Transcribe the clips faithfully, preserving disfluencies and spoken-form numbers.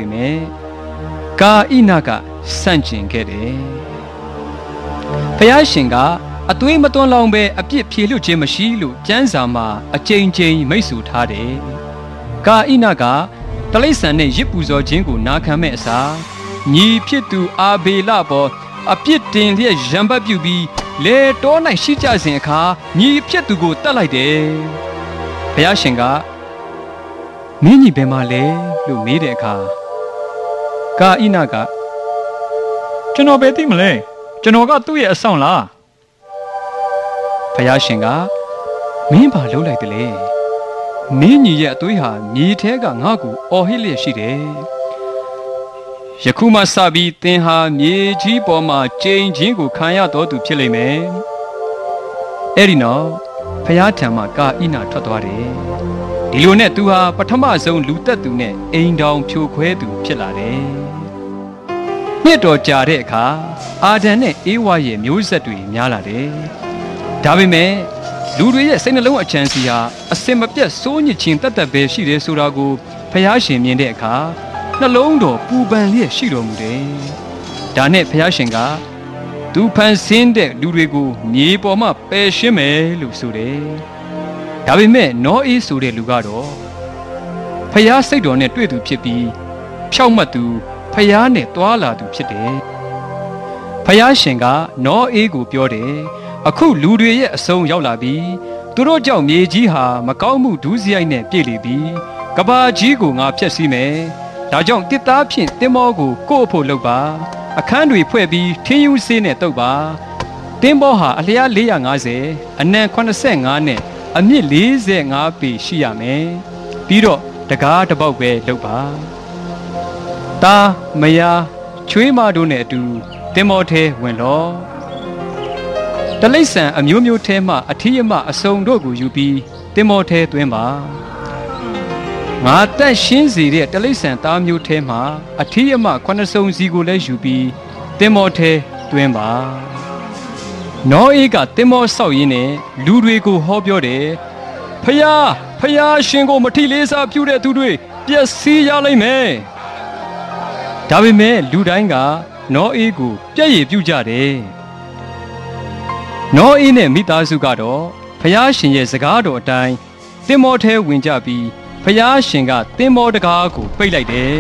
မယ်ကာဣနကစန့်ကျင်ခဲ့တယ်ဖယားရှင်ကအသွေးမသွန်းလောင်ပဲအပြစ်ဖြေလွတ်ခြင်းမရှိလို့ကျမ်းစာမှာအကြိမ်ကြိမ်မိတ်ဆွေထားတယ်ကာဣနကတလိษံနဲ့ရစ်ပူဇော်ခြင်းကိုနာခံမဲ့အစားညီဖြစ်သူအာဘေလပေါ်အပြစ်တင်လျက်ရံပတ်ပြုပြီးလေတော၌ရှိကြစဉ်အခါညီဖြစ်သူကိုတတ်လိုက်တယ်ဘုရားရှင်ကမင်းညီဘယ်မှာလဲလို့မေးတဲ့အခါကာဣနကကျွန်တော်ပဲသိမလဲကျွန်တော်ကသူ့ရဲ့အဆောင်လားဘုရားရှင်ကမင်းဘာလုပ်လိုက်တယ်လဲမင်းညီရဲ့အသွေးဟာမြေထဲကငါ့ကိုအော်ဟစ်လျက်ရှိတယ်ယခုမှစပြီးသင်ဟာမြေကြီးပေါ်မှာကျိန်ချင်းကိုခံရတော်သူဖြစ်လိမ့်မယ်အဲ့ဒီနောက်ဖျားထံမှာကာဣနထွက်သွားတယ်ဒီလိုနဲ့သူဟာပထမဆုံးလူသက်သူနဲ့အိမ်တောင်ဖြိုခွဲသူဖြစ်လာတယ်နှစ်တော်ကြာတဲ့အခါအာဒံနဲ့အေဝါရဲ့မျိုးဆက်တွေများလာတယ်ဒါပေမဲ့လူတွေရဲ့စိတ်နှလုံးအချမ်းစီဟာအစင်မပြတ်စိုးညစ်ခြင်းတတ်တတ်ပဲရှိတယ်ဆိုတာကိုဖျားရှင်မြင်တဲ့အခါနှလုံးတော်ပူပန်လျက်ရှိတော်မူတယ်။ဒါနဲ့ဘုရားရှင်ကသူဖန်ဆင်းတဲ့လူတွေကိုမြေပေါ်မှာပယ်ရှင်းမယ်လို့ဆိုတယ်။ဒါပေမဲ့နောအေးဆိုတဲ့လူကတော့ဘုရားစိတ်တော်နဲ့တွေ့သူဖြစ်ပြီးဖြောင့်မတ်သူဘုရားနဲ့တွာလာသူဖြစ်တယ်။ဘုရားရှင်ကနောအေးကိုပြောတယ်အခုလူတွေရဲ့အဆုံးရောက်လာပြီးသူတို့ကြောင့်မြေကြီးဟာမကောင်းမှုဒုစရိုက်နဲ့ပြည့်လေပြီးကဘာကြီးကိုငါဖျက်ဆီးမယ်။ဒါကြောင့်တစ်သားဖြင့်တင်းမောကိုကို့အဖို့လုပ်ပါအခန်းတွေဖွဲ့ပြီးထင်းယူဆေးနဲ့တုပ်ပါတင်းမောဟာအလျား၄၅၀အနံ၈၅နဲ့အမြင့်၄၅ပေရှိရမယ်ပြီးတော့တကားတစ်ပေါက်ပဲလုပ်ပါတာမယားချွေးမတို့နဲ့အတူတင်းမောထဲဝင်လောတလိษံအမျိုးမျိုးထဲမှအထီးအမအစုံတို့ကိုယူပြီးတင်းမောထဲသွင်းပါငါတက်ရှင်းစီတဲ့တလိษံသားမျိုးထဲမှာအထီးအမခုနှစ်စုံစီကိုလည်းယူပြီးတင်မောထဲတွင်းပါနောအေးကတင်မောဆောက်ရင်းနဲ့လူတွေကိုဟောပြောတယ်ဖယားဖယားရှင်ကိုမထီလေးစားပြုတဲ့သူတွေပျက်စီးရလိမ့်မယ်ဒါပေမဲ့လူတိုင်းကနောအေးကိုပြည့်ရည်ပြုကြတယ်နောအေးနဲ့မိသားစုကတော့ဖယားရှင်ရဲ့စကားတော်အတိုင်းတင်မောထဲဝင်ကြပြီးဖယားရှင်ကတင်းမောတကားကိုပိတ်လိုက်တယ်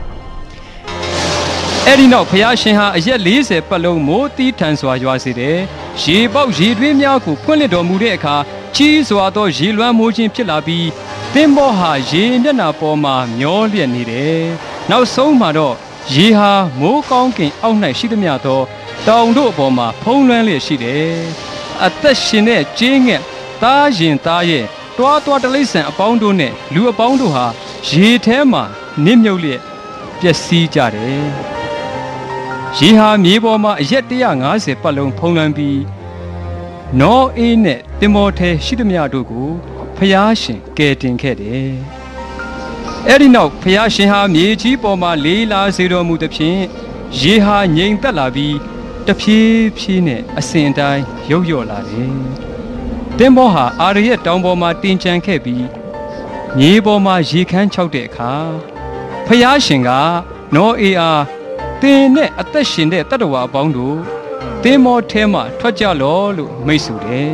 အဲ့ဒီနောက်ဖယားရှင်ဟာအရက်၄၀ပတ်လုံးမိုးတီးထန်စွာရွာစေတယ်ရေပေါက်ရေတွင်းများကိုဖွင့်လှစ်တော်မူတဲ့အခါကြီးစွာသောရေလွှမ်းမိုးခြင်းဖြစ်လာပြီးတင်းမောဟာရေမျက်နှာပေါ်မှာမျောလျက်နေတယ်နောက်ဆုံးမှာတော့ရေဟာမိုးကောင်းကင်အောက်၌ရှိသမျှသောတောင်တို့အပေါ်မှာဖုံးလွှမ်းလျက်ရှိတယ်အသက်ရှင်တဲ့ကျင်းငှက်သားရင်သားရဲ့တွားတွားတလိษံအပေါင်းတို့နဲ့လူအပေါင်းတို့ဟာရေထဲမှာနစ်မြုပ်လျက်ပျက်စီးကြတယ်။ရေဟာမြေပေါ်မှာအရက်၁၅၀ပတ်လုံးဖုံးလွှမ်းပြီးနောအေးနဲ့တင်မောထဲရှိသမျှတို့ကိုဖယားရှင်ကယ်တင်ခဲ့တယ်။အဲ့ဒီနောက်ဖယားရှင်ဟာမြေကြီးပေါ်မှာလေးလာစေတော်မူသဖြင့်ရေဟာငြိမ်သက်လာပြီးတဖြည်းဖြည်းနဲ့အစဉ်အတိုင်းရုပ်လျော့လာတယ်။တင်းမောဟာအာရရဲ့တောင်ပေါ်မှာတင်ချန်ခဲ့ပြီးမြေပေါ်မှာရေခမ်းခြောက်တဲ့အခါဖယားရှင်ကနောအေးအားတင်းနဲ့အသက်ရှင်တဲ့တတ္တဝါအပေါင်းတို့တင်းမောထဲမှာထွက်ကြလောလို့မိတ်ဆိုတယ်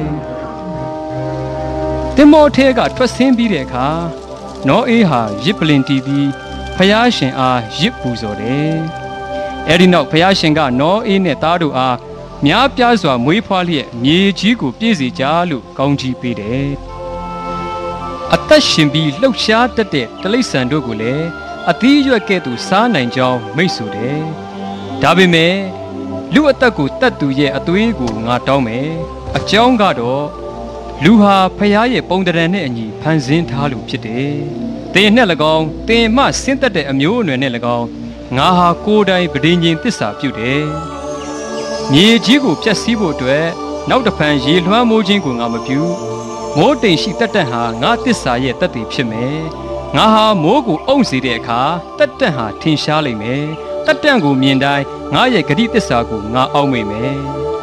တင်းမောထဲကထွက်ဆင်းပြီးတဲ့အခါနောအေးဟာရစ်ပလင်တီးပြီးဖယားရှင်အားရစ်ပူဇော်တယ်အဲ့ဒီနောက်ဖယားရှင်ကနောအေးနဲ့သားတို့အားများပြားစွာမွေးဖွားလျက်မြေကြီးကိုပြည့်စေကြလို့ကောင်းချီးပေးတယ်။အသက်ရှင်ပြီးလှုပ်ရှားတတ်တဲ့တလိษံတို့ကိုလည်းအသီးရွက်ကဲ့သို့စားနိုင်ကြောင်းမိတ်ဆိုတယ်။ဒါပေမဲ့လူအသက်ကိုတတ်သူရဲ့အသွေးကိုငါတောင်းမယ်။အကြောင်းကတော့လူဟာဖယားရဲ့ပုံတရံနဲ့အညီဖန်ဆင်းထားလို့ဖြစ်တယ်။တင်နဲ့၎င်းတင်မှဆင်းသက်တဲ့အမျိုးအနွယ်နဲ့၎င်းငါဟာကိုယ်တိုင်ပဋိညာဉ်သစ္စာပြုတယ်။မြေကြီးကိုဖျက်ဆီးဖို့အတွက်နောက်တစ်ဖန်ရေလွှမ်းမိုးခြင်းကိုငါမပြုမိုးတိမ်ရှိတတ်တတ်ဟာငါသစ္စာရဲ့တတ်တည်ဖြစ်မယ်ငါဟာမိုးကိုအုံစေတဲ့အခါတတ်တတ်ဟာထင်ရှားလိမ့်မယ်တတ်တတ်ကိုမြင်တိုင်းငါရဲ့ဂတိသစ္စာကိုငါအောက်မေ့မယ်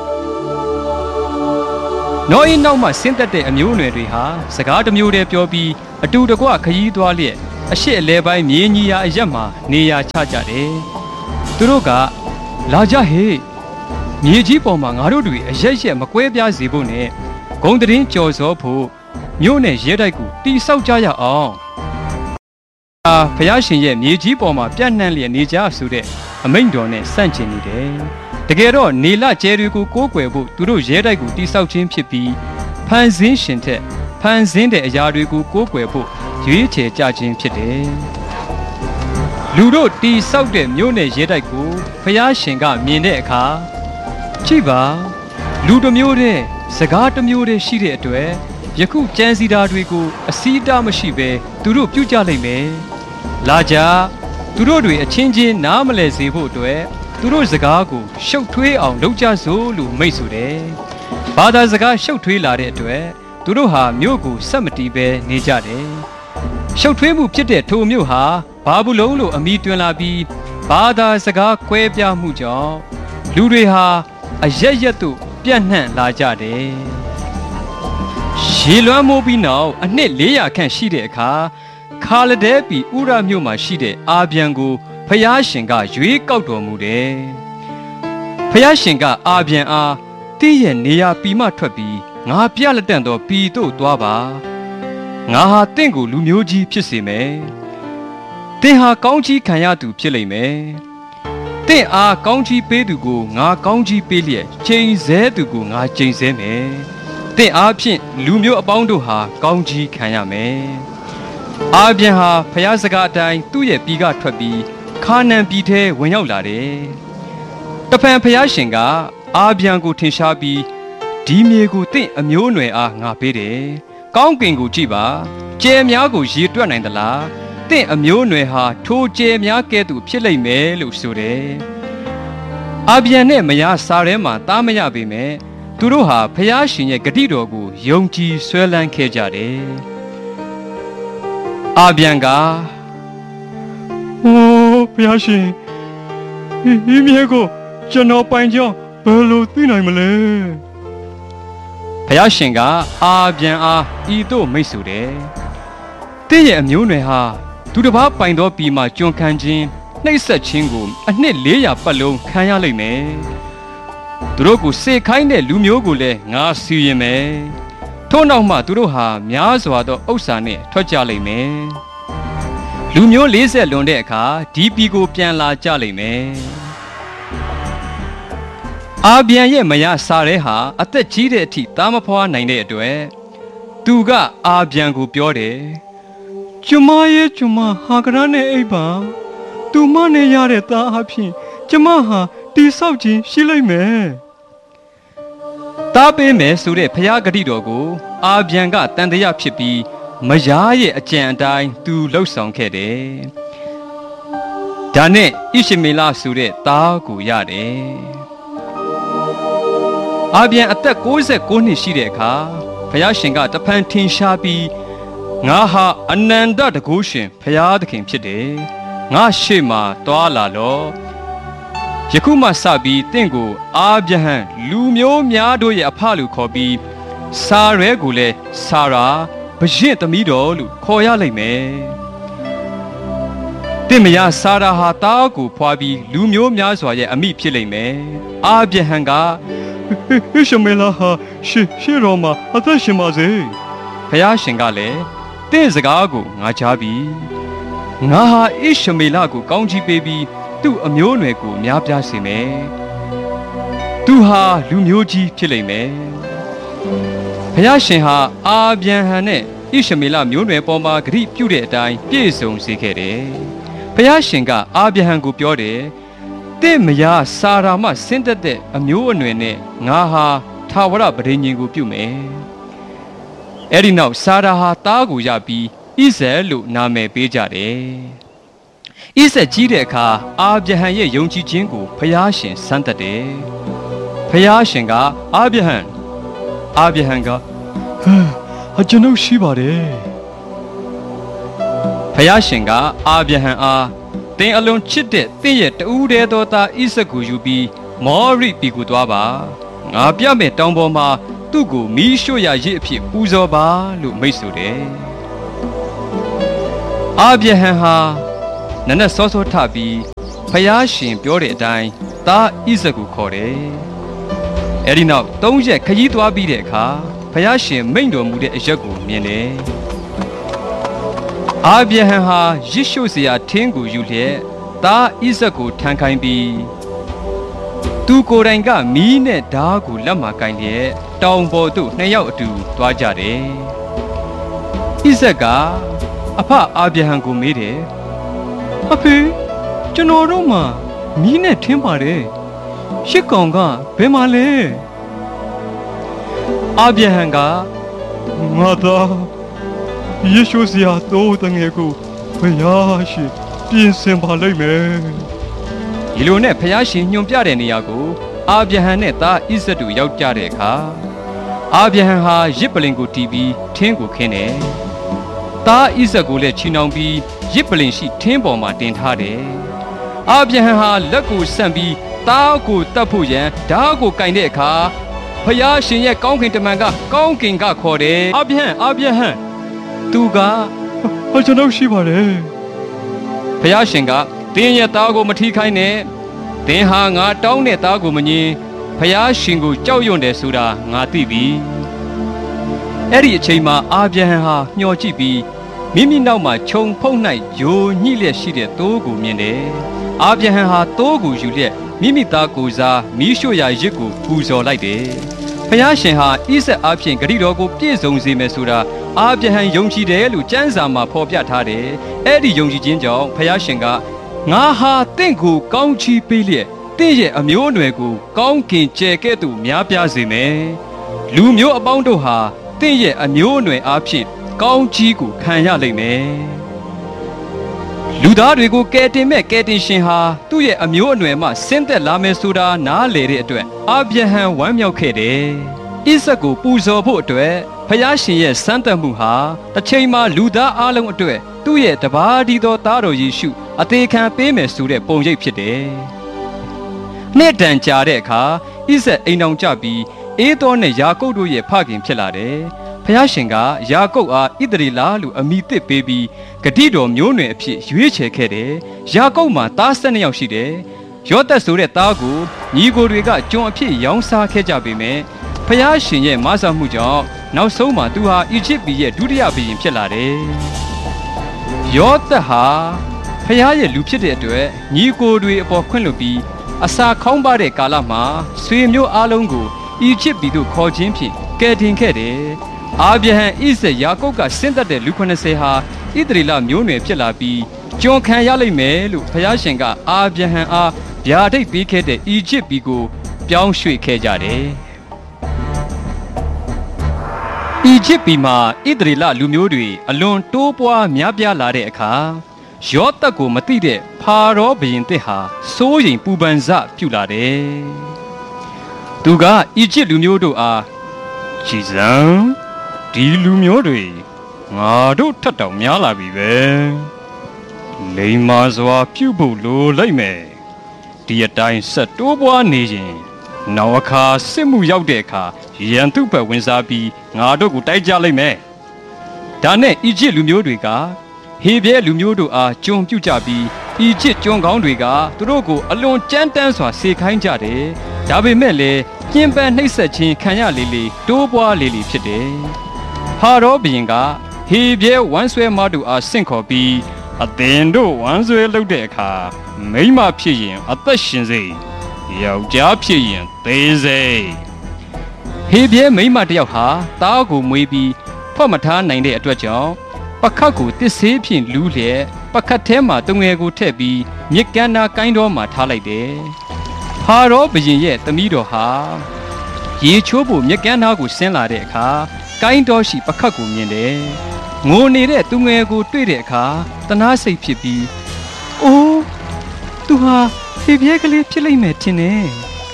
နောအေးနောက်မှဆင်းသက်တဲ့အမျိုးအနွယ်တွေဟာစကားတစ်မျိုးတည်းပြောပြီးအတူတကွခရီးသွားလျက်အရှိအလဲပိုင်းမြေကြီးရာအရက်မှာနေရာချကြတယ်သူတို့ကလာကြဟေ့မြေကြီးပေါ်မှာငါတို့တွေအရက်ရက်မကွဲပြားစေဖို့နဲ့ဂုံတရင်ကြော်စောဖို့မြို့နယ်ရဲတိုက်ကိုတိဆောက်ကြရအောင်အာဖယားရှင်ရဲ့မြေကြီးပေါ်မှာပြန့်နှံ့လျက်နေကြဆိုတဲ့အမိန့်တော်နဲ့ဆန့်ကျင်နေတယ်တကယ်တော့နေလကျဲတွေကိုကိုးကွယ်ဖို့သူတို့ရဲတိုက်ကိုတိဆောက်ခြင်းဖြစ်ပြီးဖန်ဆင်းရှင်ထက်ဖန်ဆင်းတဲ့အရာတွေကိုကိုးကွယ်ဖို့ရွေးချယ်ကြခြင်းဖြစ်တယ်လူတို့တိဆောက်တဲ့မြို့နယ်ရဲတိုက်ကိုဖယားရှင်ကမြင်တဲ့အခါကြည့်ပါလူတစ်မျိုးတည်းစကားတစ်မျိုးတည်းရှိတဲ့အတွက်ယခုကြံစီတာတွေကိုအစည်းအတားမရှိပဲသူတို့ပြုကြလိမ့်မယ်လာကြသူတို့တွေအချင်းချင်းနားမလဲစေဖို့အတွက်သူတို့စကားကိုရှုပ်ထွေးအောင်လုပ်ကြစို့လို့မိတ်ဆိုတယ်ဘာသာစကားရှုပ်ထွေးလာတဲ့အတွက်သူတို့ဟာမြို့ကိုဆက်မတီးပဲနေကြတယ်ရှုပ်ထွေးမှုဖြစ်တဲ့ထိုမြို့ဟာဘာဘူးလုံးလို့အမည်တွင်လာပြီးဘာသာစကားကွဲပြားမှုကြောင့်လူတွေဟာအရက်ရက်တို့ပြန့်နှံ့လာကြတယ်ရေလွှမ်းမိုးပြီးနောက်အနှစ်လေးရာခန့်ရှိတဲ့အခါခါလဒဲပီဥရမြို့မှာရှိတဲ့အာဗျံကိုဖယားရှင်ကရွေးကောက်တော်မူတယ်ဖယားရှင်ကအာဗျံအားတင့်ရဲ့နေရာပီမှထွက်ပြီးငါပြလက်တန့်သောပီတို့သွားပါငါဟာတင့်ကိုလူမျိုးကြီးဖြစ်စေမယ်တင်ဟာကောင်းကြီးခံရသူဖြစ်လိမ့်မယ်တင့်အားကောင်းကြီးပေးသူကိုငါကောင်းကြီးပေးလျက်ချိန်ဆသူကိုငါချိန်ဆမယ်တင့်အားဖြင့်လူမျိုးအပေါင်းတို့ဟာကောင်းကြီးခံရမယ်အာဗျံဟာဖယားစကားအတိုင်းသူ့ရဲ့ပြည်ကထွက်ပြီးခါနန်ပြည်ထဲဝင်ရောက်လာတယ်တဖန်ဖယားရှင်ကအာဗျံကိုထင်ရှားပြီးဒီမြေကိုတင့်အမျိုးအနွယ်အားငါပေးတယ်ကောင်းကင်ကိုကြည့်ပါကျဲများကိုရေတွက်နိုင်သလားတင့်အမျိုးအနွယ်ဟာထိုကျဲများကဲ့သို့ဖြစ်လိမ့်မယ်လို့ဆိုတယ်အာဗျံနဲ့မယားစာထဲမှာတားမရပေမဲ့သူတို့ဟာဖယားရှင်ရဲ့ဂတိတော်ကိုယုံကြည်ဆွဲလန်းခဲ့ကြတယ်အာဗျံကအိုးဖယားရှင်ဒီမြေကိုကျွန်တော်ပိုင်ကြောင်းဘယ်လိုသိနိုင်မလဲဖယားရှင်ကအာဗျံအားဤသို့မိတ်ဆိုတယ်တင့်ရဲ့အမျိုးအနွယ်ဟာသူတစ်ပါးပိုင်သောပြည်မှာကျွန်ခံခြင်းနှိပ်စက်ခြင်းကိုအနှစ်လေးရာပတ်လုံးခံရလိမ့်မယ်သူတို့ကိုစေခိုင်းတဲ့လူမျိုးကိုလည်းငါစီရင်မယ်ထို့နောက်မှသူတို့ဟာများစွာသောဥစ္စာနဲ့ထွက်ကြလိမ့်မယ်လူမျိုး၄၀လွန်တဲ့အခါဒီပြည်ကိုပြန်လာကြလိမ့်မယ်အာဗျံရဲ့မယားစာရဲဟာအသက်ကြီးတဲ့အထိသားမဖွားနိုင်တဲ့အတွက်သူကအာဗျံကိုပြောတယ်ကျမရဲ့ကျမဟာကရနဲ့အိပ်ပါသူမနဲ့ရတဲ့သားအဖြစ်ကျမဟာတိဆောက်ခြင်းရှိလိမ့်မယ်တားပေးမယ်ဆိုတဲ့ဖယားဂတိတော်ကိုအာဗျံကတန်တရားဖြစ်ပြီးမယားရဲ့အကြံအတိုင်းသူလှုပ်ဆောင်ခဲ့တယ်ဒါနဲ့ဣရှမေလဆိုတဲ့သားကိုရတယ်အာဗျံအသက်ကိုးဆယ်ကိုးနှစ်ရှိတဲ့အခါဖယားရှင်ကတဖန်ထင်ရှားပြီးငါဟာအနန္တတကုရှင်ဖယားသခင်ဖြစ်တယ်ငါရှေ့မှာတွာလာလောယခုမှစပြီးတင့်ကိုအာဗြဟံလူမျိုးများတို့ရဲ့အဖလို့ခေါ်ပြီးစာရဲကိုလည်းစာရာဘရင့်သမီးတော်လို့ခေါ်ရလိမ့်မယ်တင့်မယားစာရာဟာတားကိုဖွာပြီးလူမျိုးများစွာရဲ့အမိဖြစ်လိမ့်မယ်အာဗြဟံကဣရှမေလဟာရှေရှေတော်မှာအသက်ရှင်ပါစေဖယားရှင်ကလည်းတင့်စကားကိုငါကြားပြီငါဟာဣရှမေလကိုကောင်းချီးပေးပြီးသူ့အမျိုးအနွယ်ကိုများပြားစေမယ်သူဟာလူမျိုးကြီးဖြစ်လိမ့်မယ်ဘုရားရှင်ဟာအာဗျံဟန်နဲ့ဣရှမေလမျိုးနွယ်ပေါ်မှာဂရုပြုတဲ့အတိုင်းပြည့်စုံစေခဲ့တယ်ဘုရားရှင်ကအာဗျံဟန်ကိုပြောတယ်တင့်မယားစာရာမဆင်းသက်တဲ့အမျိုးအနွယ်နဲ့ငါဟာထာဝရပဋိညာဉ်ကိုပြုမယ်အဲ့ဒီနောက်စာရာဟာသားကိုရပြီးဣဇက်လို့နာမည်ပေးကြတယ်ဣဇက်ကြီးတဲ့အခါအာဗြဟံရဲ့ယုံကြည်ခြင်းကိုဖျားရှင်စမ်းသပ်တယ်ဖျားရှင်ကအာဗြဟံအာဗြဟံကဟာကျွန်ုပ်ရှိပါတယ်ဖျားရှင်ကအာဗြဟံအားတင်အလွန်ချစ်တဲ့တင့်ရဲ့တူးတဲ့သောသားဣဇက်ကိုယူပြီးမောရိပြည်ကိုသွားပါငါပြမယ်တောင်ပေါ်မှာသူ့ကိုမီးရှို့ရရစ်အဖြစ်ပူဇော်ပါလို့မိတ်ဆိုတယ်အာဗြဟံဟာနနက်စောစောထပြီးဖယားရှင်ပြောတဲ့အတိုင်းသားဣဇက်ကိုခေါ်တယ်။အဲဒီနောက်သုံးရက်ခရီးသွားပြီးတဲ့အခါဖယားရှင်မိန့်တော်မူတဲ့အရက်ကိုမြင်တယ်။အာဗြဟံဟာရစ်ရှုစရာထင်းကိုယူလျက်သားဣဇက်ကိုထမ်းခိုင်းပြီးသူကိုယ်တိုင်ကမီးနဲ့ဓားကိုလက်မှာကင်လျက်တောင်ပေါ်သို့နှစ်ယောက်အတူသွားကြတယ်။ဣဇက်ကအဖအာဗြဟံကိုမေးတယ်။အဖေကျွန်တော်တို့မှာမီးနဲ့ထင်းပါတယ်။ရှစ်ကောင်ကဘယ်မှာလဲ။အာဗြဟံကငါသားယေရှုစရာတိုးတငယ်ကိုဘုရားရှင်ပြင်ဆင်ပါလိမ့်မယ်။ဒီလိုနဲ့ဘုရားရှင်ညွှန်ပြတဲ့နေရာကိုအာဗြဟံနဲ့သားဣဇက်တို့ရောက်ကြတဲ့အခါအာဗြဟံဟာရစ်ပလင်ကိုတီးပြီးထင်းကိုခင်းတယ်။သားဣဇက်ကိုလည်းချီနှောင်ပြီးရစ်ပလင်ရှိထင်းပေါ်မှာတင်ထားတယ်။အာဗြဟံဟာလက်ကိုဆန့်ပြီးသားကိုတတ်ဖို့ရန်ဓားကိုကင်တဲ့အခါဘုရားရှင်ရဲ့ကောင်းကင်တမန်ကကောင်းကင်ကခေါ်တယ်။အာဗြဟံအာဗြဟံသူကကျွန်တော်ရှိပါတယ်။ဘုရားရှင်ကသင်ရဲ့သားကိုမထိခိုင်းနဲ့။သင်ဟာငါတောင်းတဲ့သားကိုမငြင်းဘုရားရှင်ကိုကြောက်ရွံ့တယ်ဆိုတာငါသိပြီ။အဲ့ဒီအချိန်မှာအာဗြဟံဟာမျှော်ကြည့်ပြီးမိမိနောက်မှာခြုံဖုံး၌ယိုညှိလျက်ရှိတဲ့သိုးကိုမြင်တယ်။အာဗြဟံဟာသိုးကိုယူလျက်မိမိသားကိုယ်စားမီးရှို့ရာရစ်ကိုပူဇော်လိုက်တယ်။ဘုရားရှင်ဟာဣဇက်အားဖြင့်ဂတိတော်ကိုပြည့်စုံစေမယ်ဆိုတာအာဗြဟံယုံကြည်တယ်လို့ကျမ်းစာမှာဖော်ပြထားတယ်။အဲ့ဒီယုံကြည်ခြင်းကြောင့်ဘုရားရှင်ကငါဟာတင့်ကိုကောင်းချီးပေးလျက်တင့်ရဲ့အမျိုးအနွယ်ကိုကောင်းကင်ကျယ်ကဲ့သို့များပြားစေမယ်။လူမျိုးအပေါင်းတို့ဟာတင့်ရဲ့အမျိုးအနွယ်အားဖြင့်ကောင်းချီးကိုခံရလိမ့်မယ်။လူသားတွေကိုကယ်တင်မဲ့ကယ်တင်ရှင်ဟာသူ့ရဲ့အမျိုးအနွယ်မှဆင်းသက်လာမယ်ဆိုတာနားလည်တဲ့အတွက်အာဗြဟံဝမ်းမြောက်ခဲ့တယ်။ဣဇက်ကိုပူဇော်ဖို့အတွက်ဘုရားရှင်ရဲ့စမ်းသပ်မှုဟာတစ်ချိန်မှာလူသားအလုံးအတွက်သူ့ရဲ့တပါးဒီသောသားတော်ယေရှုအသေးခံပေးမယ်ဆိုတဲ့ပုံရိပ်ဖြစ်တယ်။နှစ်တန်ကြာတဲ့အခါဣဇက်အိမ်တော်ကြပြီးအေးသောနဲ့ယာကုပ်တို့ရဲ့ဖခင်ဖြစ်လာတယ်။ဘုရားရှင်ကယာကုပ်အားဣသရေလလို့အမည်သစ်ပေးပြီးဂတိတော်မျိုးနွယ်အဖြစ်ရွေးချယ်ခဲ့တယ်။ယာကုပ်မှာသား၁၂ယောက်ရှိတယ်။ယောသက်ဆိုတဲ့သားကိုညီကိုတွေကကျွန်အဖြစ်ရောင်းစားခဲ့ကြပေမဲ့ဘုရားရှင်ရဲ့မဆာမှုကြောင့်နောက်ဆုံးမှာသူဟာအီဂျစ်ပြည်ရဲ့ဒုတိယဘုရင်ဖြစ်လာတယ်။ယောသက်ဟာဖျားရဲ့လူဖြစ်တဲ့အတွက်ညီကိုတွေအပေါ်ခွင့်လွှတ်ပြီးအစာခေါင်းပါတဲ့ကာလမှာဆွေမျိုးအားလုံးကိုအီဂျစ်ပြည်သို့ခေါ်ခြင်းဖြင့်ကယ်တင်ခဲ့တယ်။အာဗြဟံဣဇက်ယာကုပ်ကဆင်းသက်တဲ့လူခုနှစ်ဆယ်ဟာဣသရေလမျိုးနွယ်ဖြစ်လာပြီးကျွန်ခံရလိမ့်မယ်လို့ဘုရားရှင်ကအာဗြဟံအားဗျာဒိတ်ပေးခဲ့တဲ့အီဂျစ်ပြည်ကိုပြောင်းရွှေ့ခဲ့ကြတယ်။အီဂျစ်ပြည်မှာဣသရေလလူမျိုးတွေအလွန်တိုးပွားများပြားလာတဲ့အခါယောသက်ကိုမသိတဲ့ဖာရောဘုရင်တစ်ဟာစိုးရိမ်ပူပန်စပြုလာတယ်။သူကအီဂျစ်လူမျိုးတို့အားကြည်စံဒီလူမျိုးတွေငါတို့ထက်တောင်များလာပြီပဲ။လိမ္မာစွာပြုဖို့လိုလိုက်မယ်။ဒီအတိုင်းဆက်တိုးပွားနေရင်နောက်အခါစစ်မှုရောက်တဲ့အခါရန်သူ့ဘက်ဝင်စားပြီးငါတို့ကိုတိုက်ကြလိုက်မယ်။ဒါနဲ့အီဂျစ်လူမျိုးတွေကဟေဘဲလူမျိုးတို့အားကြုံပြုတ်ကြပြီးအီဂျစ်ကျွန်းကောင်းတွေကသူတို့ကိုအလွန်ကြမ်းတမ်းစွာစေခိုင်းကြတယ်။ဒါပေမဲ့လည်းကျင်းပန်းနှိပ်စက်ခြင်းခံရလေလေတိုးပွားလေလေဖြစ်တယ်။ဟာရောဘုရင်ကဟေဘဲဝမ်းဆွဲမတို့အားဆင့်ခေါ်ပြီးအသင်တို့ဝမ်းဆွဲလုပ်တဲ့အခါမိန်းမဖြစ်ရင်အသက်ရှင်စေယောက်ျားဖြစ်ရင်သေစေဟေဘဲမိန်းမတယောက်ဟာသားကိုမွေးပြီးဖွက်မထားနိုင်တဲ့အတွက်ကြောင့်ပခတ်ကိုတစ်ဆေးဖြင့်လူးလျက်ပခတ်ထဲမှာတငယ်ကိုထည့်ပြီးမြစ်ကမ်းနာကိုင်းတော်မှာထားလိုက်တယ်။ဟာရောဘုရင်ရဲ့သမီးတော်ဟာရေချိုးဖို့မြစ်ကမ်းနာကိုဆင်းလာတဲ့အခါကိုင်းတော်ရှိပခတ်ကိုမြင်တယ်။ငိုနေတဲ့သူငယ်ကိုတွေ့တဲ့အခါတနာစိတ်ဖြစ်ပြီးအိုးသူဟာဟေဘဲကလေးဖြစ်လိမ့်မယ်ထင်တယ်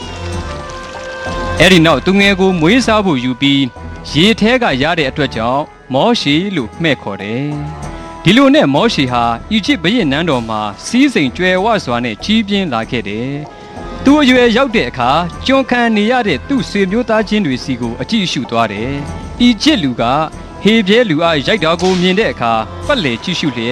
။အဲ့ဒီနောက်သူငယ်ကိုမွေးစားဖို့ယူပြီးရေထဲကရတဲ့အတွက်ကြောင့်မောရှေလို့မှဲ့ခေါ်တယ်။ဒီလိုနဲ့မောရှေဟာအီဂျစ်ဘုရင်နန်းတော်မှာစီးစိမ်ကြွယ်ဝစွာနဲ့ကြီးပြင်းလာခဲ့တယ်။သူအရွယ်ရောက်တဲ့အခါကျွန်ခံနေရတဲ့သူ့ဆွေမျိုးသားချင်းတွေစီကိုအကြည့်ရှုသွားတယ်။အီဂျစ်လူကဟေဘဲလူအားရိုက်တာကိုမြင်တဲ့အခါပတ်လည်ကြည့်ရှုလျက်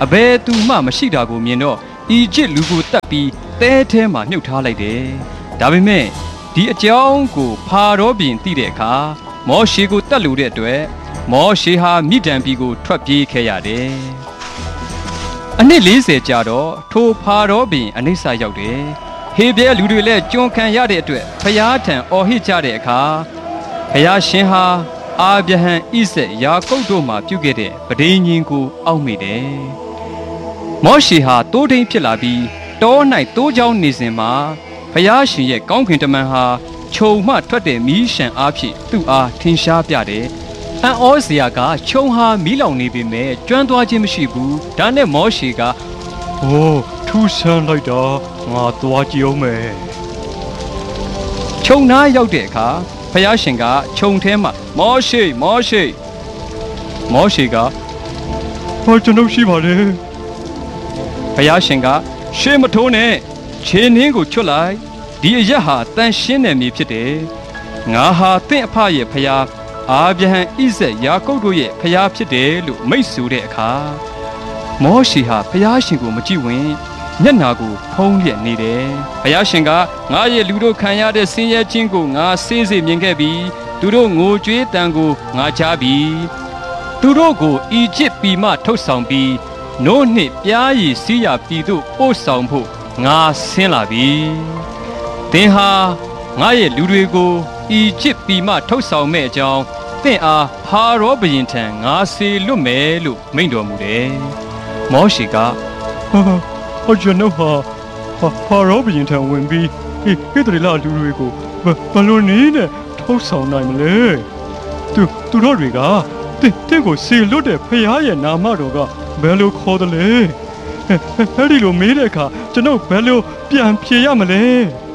အဘယ်သူမှမရှိတာကိုမြင်တော့အီဂျစ်လူကိုတတ်ပြီးတဲထဲမှာမြုပ်ထားလိုက်တယ်ဒါပေမဲ့ဒီအကြောင်းကိုဖာရောဘုရင်သိတဲ့အခါမောရှေကိုတတ်လို့တဲ့အတွက်မောရှေဟာမိဒျန်ပြည်ကိုထွက်ပြေးခဲ့ရတယ်အနှစ်၄၀ကြာတော့ထိုဖာရောဘုရင်အနိစ္စရောက်တယ်ဟေဘရဲလူတွေလည်းကျွန်းခံရတဲ့အတွက်ဖျားထံအော်ဟစ်ကြတဲ့အခါဖျားရှင်ဟာအာဗြဟံဣဇက်ယာကုပ်တို့မှပြုခဲ့တဲ့ပဋိညာဉ်ကိုအောက်မေ့တယ်မောရှေဟာတိုးထိန်ဖြစ်လာပြီးတော၌တိုးကြောင်းနေစဉ်မှာဖျားရှင်ရဲ့ကောင်းခင်တမန်ဟာခြုံမှထွက်တဲ့မီးရှံအားဖြင့်သူ့အားထင်ရှားပြတယ်အံ့ဩစရာကခြုံဟာမီးလောင်နေပေမဲ့ကျွမ်းသွားခြင်းမရှိဘူးဒါနဲ့မောရှေကโอ้ထူးဆန်းလိုက်တာငါသွားကြည့်အောင်မယ်ခြုံနားရောက်တဲ့အခါဖျားရှင်ကခြုံထဲမှာမောရှေမောရှေမောရှေကဟောကျွန်ုပ်ရှိပါလေဖျားရှင်ကရှေးမထိုးနဲ့ခြေနှင်းကိုချွတ်လိုက်ဒီအရက်ဟာတန်ရှင်းတဲ့မြေဖြစ်တယ်ငါဟာတင့်အဖရဲ့ဖျားအာဗြဟံဣဇက်ယာကုပ်တို့ရဲ့ဖျားဖြစ်တယ်လို့မိတ်ဆိုတဲ့အခါမောရှေဟာဖျားရှင်ကိုမကြည့်ဝင်မျက်နာကိုဖုံးလျက်နေတယ်ဖျားရှင်ကငါရဲ့လူတို့ခံရတဲ့ဆင်းရဲခြင်းကိုငါစေးစေးမြင်ခဲ့ပြီးသူတို့ငိုကြွေးတန်ကိုငါကြားပြီးသူတို့ကိုအီဂျစ်ပြည်မှထုတ်ဆောင်ပြီးနို့နှင့်ပြားရည်စီးရပြည်သို့ပို့ဆောင်ဖို့ငါဆင်းလာပြီသင်ဟာငါရဲ့လူတွေကိုအီဂျစ်ပြည်မှထုတ်ဆောင်မဲ့အကြောင်းသင်အားဖာရောဘုရင်ထံငါစေလွတ်မယ်လို့မိန့်တော်မူတယ်မောရှေကဟာဟောကျွန်ုပ်ဟာဖာရောဘုရင်ထံဝင်ပြီးဟေဟေဒရီလာလူတွေကိုဘယ်လိုနည်းနဲ့ထုတ်ဆောင်နိုင်မလဲသူသူတို့တွေကတင့်တင့်ကိုစေလွတ်တဲ့ဖခင်ရဲ့နာမတော်ကဘယ်လိုခေါ်တယ်လဲအဲ့ဒီလိုမေးတဲ့အခါကျွန်ုပ်ဘယ်လိုပြန်ဖြေရမလဲ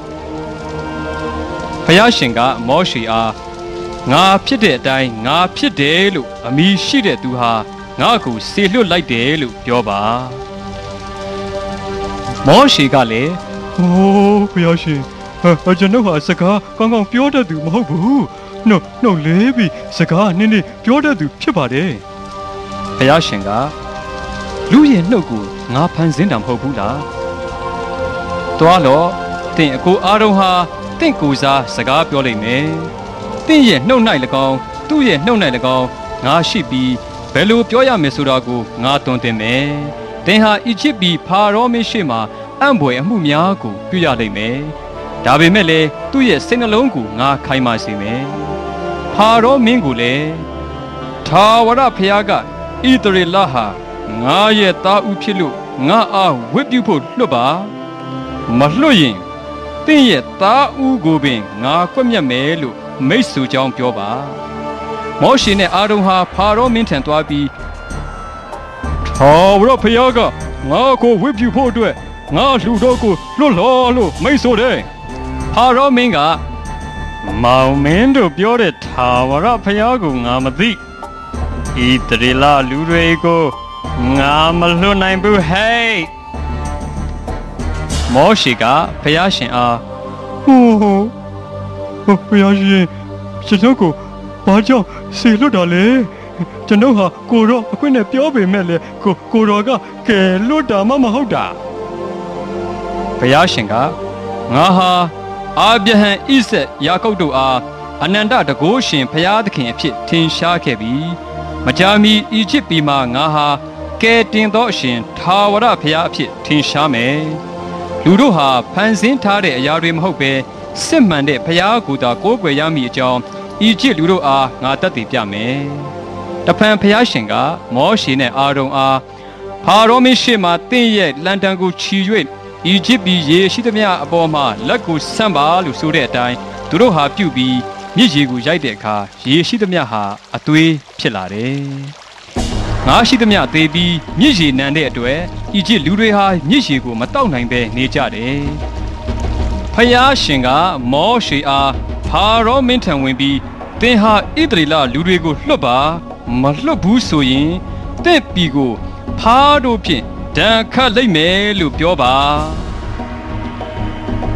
ဖခင်ရှင်ကမောရှေအားငါဖြစ်တဲ့အတိုင်းငါဖြစ်တယ်လို့အမည်ရှိတဲ့သူဟာငါ့ကိုစေလွတ်လိုက်တယ်လို့ပြောပါမောရှေကလည်းဟိုးဖခင်ရှင်ဟာကျွန်ုပ်ဟာစကားကောင်းကောင်းပြောတတ်သူမဟုတ်ဘူးနှုတ်နှုတ်လေးပြီးစကားနည်းနည်းပြောတတ်သူဖြစ်ပါတယ်ဖခင်ရှင်ကလူရဲ့နှုတ်ကိုငါဖန်ဆင်းတာမဟုတ်ဘူးလားသွားတော့သင်အကိုအားလုံးဟာသင်ကိုယ်စားစကားပြောလိမ့်မယ်သင်ရဲ့နှုတ်၌၎င်းသူ့ရဲ့နှုတ်၌၎င်းငါရှိပြီးဘယ်လိုပြောရမယ်ဆိုတာကိုငါသွန်သင်မယ်သင်ဟာအီဂျစ်ပြည်ဖာရောမင်းရှိမှအံ့ဖွယ်အမှုများကိုပြုရလိမ့်မယ်ဒါပေမဲ့လည်းသူ့ရဲ့စိတ်နှလုံးကိုငါခိုင်မာစေမယ်ဖာရောမင်းကိုလည်းထာဝရဘုရားကဣသရေလဟာငါရဲ့သားဦးဖြစ်လို့ငါအားဝတ်ပြုဖို့လွတ်ပါမလွတ်ရင်သင်ရဲ့သားဦးကိုပင်ငါကွက်မြတ်မယ်လို့မိတ်ဆွေကြောင်းပြောပါမောရှေနဲ့အာရုန်ဟာဖာရောမင်းထံသွားပြီးထာဝရဘုရားကငါကိုဝတ်ပြုဖို့အတွက်ငါလူတော်ကိုလွတ်လောလို့မိတ်ဆိုတယ်ဖာရောမင်းကမောင်မင်းတို့ပြောတဲ့ထာဝရဘုရားကိုငါမသိဣသရေလလူတွေကိုငါမလွတ်နိုင်ဘူးဟဲ့မောရှေကဘုရားရှင်အားဟိုးဟိုဘုရားရှင်ကျွန်တော်ကိုဘာကြောင့်စေလွတ်တာလဲကျွန်တော်ဟာကိုရောအခွင့်နဲ့ပြောပေမဲ့လေကိုကိုရောကကဲလွတ်တာမှမဟုတ်တာဘုရားရှင်ကငါဟာအာဗြဟံဣဇက်ယာကုပ်တို့အားအနန္တတကုရှင်ဘုရားသခင်အဖြစ်ထင်ရှားခဲ့ပြီးမကြာမီအီဂျစ်ပြည်မှာငါဟာကဲတင်သောအရှင်ထာဝရဘုရားအဖြစ်ထင်ရှားမယ်လူတို့ဟာဖန်ဆင်းထားတဲ့အရာတွေမဟုတ်ပဲစစ်မှန်တဲ့ဘုရားကိုယ်သာကိုးကွယ်ရမည်အကြောင်းအီဂျစ်လူတို့အားငါတတ်သိပြမယ်တဖန်ဘုရားရှင်ကမောရှေနဲ့အာရုန်အားဖာရောမင်းရှေ့မှတင့်ရဲ့လန်တန်ကိုချီ၍အီဂျစ်ပြည်ရေရှိသမျှအပေါ်မှာလက်ကိုဆန့်ပါလို့ဆိုတဲ့အတိုင်းသူတို့ဟာပြုပြီးမြစ်ရေကိုရိုက်တဲ့အခါရေရှိသမျှဟာအသွေးဖြစ်လာတယ်ငါရှိသမျှသေးပြီးမြစ်ရေနံတဲ့အတွက်အီဂျစ်လူတွေဟာမြစ်ရေကိုမတောက်နိုင်ပဲနေကြတယ်ဖယားရှင်ကမောရှေအားဖာရောမင်းထံဝင်ပြီးသင်ဟာဣသရေလလူတွေကိုလွတ်ပါမလွတ်ဘူးဆိုရင်တင့်ပြည်ကိုဖားတို့ဖြင့်ဒဏ်ခတ်လိုက်မယ်လို့ပြောပါ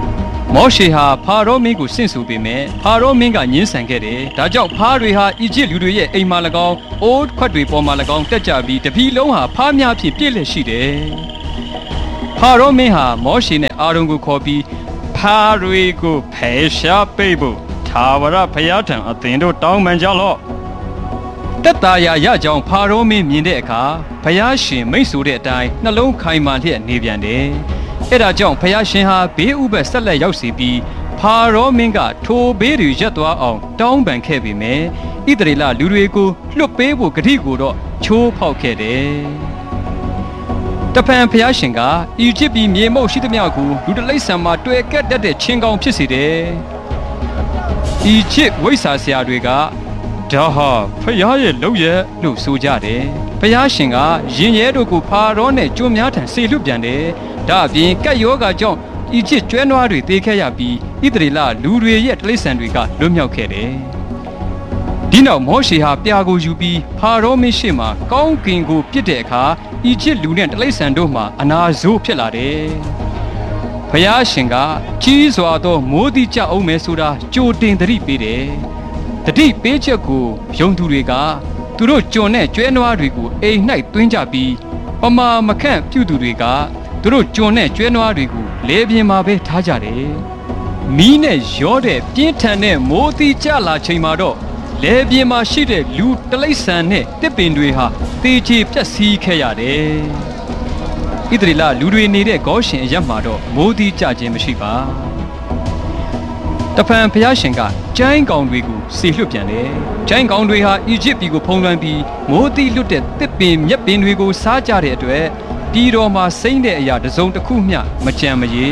မောရှေဟာဖာရောမင်းကိုဆင့်ဆိုပေမဲ့ဖာရောမင်းကညှင်းဆန်ခဲ့တယ်။ဒါကြောင့်ဖားတွေဟာအီဂျစ်လူတွေရဲ့အိမ်မှာ၎င်းအိုးခွက်တွေပေါ်မှာ၎င်းတက်ကြပြီးတပီလုံးဟာဖားများဖြင့်ပြည့်လည်ရှိတယ်။ဖာရောမင်းဟာမောရှေနဲ့အာရုန်ကိုခေါ်ပြီးဖားတွေကိုဖယ်ရှားပေးဖို့ထာဝရဘုရားထံအသင်တို့တောင်းပန်ကြလော့။တက်တာရာရကြောင်းဖာရောမင်းမြင်တဲ့အခါဘုရားရှင်မိန့်ဆိုတဲ့အတိုင်းနှလုံးခိုင်မာလျက်နေပြန်တယ်။အဲ့ဒါကြောင့်ဘုရားရှင်ဟာဘေးဥပတ်ဆက်လက်ရောက်စီပြီးဖာရောမင်းကထိုဘေးတွေရပ်သွားအောင်တောင်းပန်ခဲ့ပေမဲ့ဣသရေလလူတွေကိုလွတ်ပေးဖို့ဂတိကိုတော့ချိုးဖောက်ခဲ့တယ်။တဖန်ဘုရားရှင်ကအီဂျစ်ပြည်မြေမုတ်ရှိသမျှကိုလူတလိษံမှာတွေ့ကက်တတ်တဲ့ချင်းကောင်ဖြစ်စေတယ်။အီဂျစ်ဝိဆာဆရာတွေကဒါဟာဖျားရဲ့လုံရဲ့လို့ဆိုကြတယ်။ဘုရားရှင်ကရင်ရဲတို့ကိုဖာရောနဲ့ကြိုးများထံဆေလွတ်ပြန်တယ်။ဒါအပြင်ကက်ယောဂါကြောင့်အီဂျစ်ကျွဲနွားတွေတေးခဲ့ရပြီးဣသရေလလူတွေရဲ့တိရစ္ဆာန်တွေကလွတ်မြောက်ခဲ့တယ်။ဒီနောက်မောရှေဟာပြာကိုယူပြီးဖာရောမင်းရှေ့မှာကောင်းကင်ကိုပြစ်တဲ့အခါအီဂျစ်လူနဲ့တိရစ္ဆာန်တို့မှာအနာဆိုးဖြစ်လာတယ်။ဘုရားရှင်ကကြီးစွာသောမိုးတိကျအောင်မယ်ဆိုတာကြိုတင်သတိပေးတယ်။တတိပေးချက်ကိုယုံသူတွေကသူတို့ကြုံတဲ့ကျွဲနွားတွေကိုအိမ်၌သွင်းကြပြီးပမာမခန့်ပြုသူတွေကသူတို့ကြုံတဲ့ကျွဲနွားတွေကိုလေပြင်းမှာပဲထားကြတယ်။မီးနဲ့ရောတဲ့ပြင်းထန်တဲ့မိုးတိကျလာချိန်မှာတော့လေပြင်းမှာရှိတဲ့လူတလိษံနဲ့တစ်ပင်တွေဟာတေချေပြက်စီးခဲ့ရတယ်။ဣသရေလလူတွေနေတဲ့ဂေါရှင်အရပ်မှာတော့မိုးတိကျခြင်းမရှိပါ။တဖန်ဘုရားရှင်ကကျိုင်းကောင်တွေကိုဆေလွတ်ပြန်တယ်။ကျိုင်းကောင်တွေဟာအီဂျစ်ပြည်ကိုဖုံးလွှမ်းပြီးမိုးတိလွတ်တဲ့တစ်ပင်မြက်ပင်တွေကိုစားကြတဲ့အတွက်ပြည်တော်မှာစိမ့်တဲ့အရာတစ်စုံတစ်ခုမျှမကြံမရေ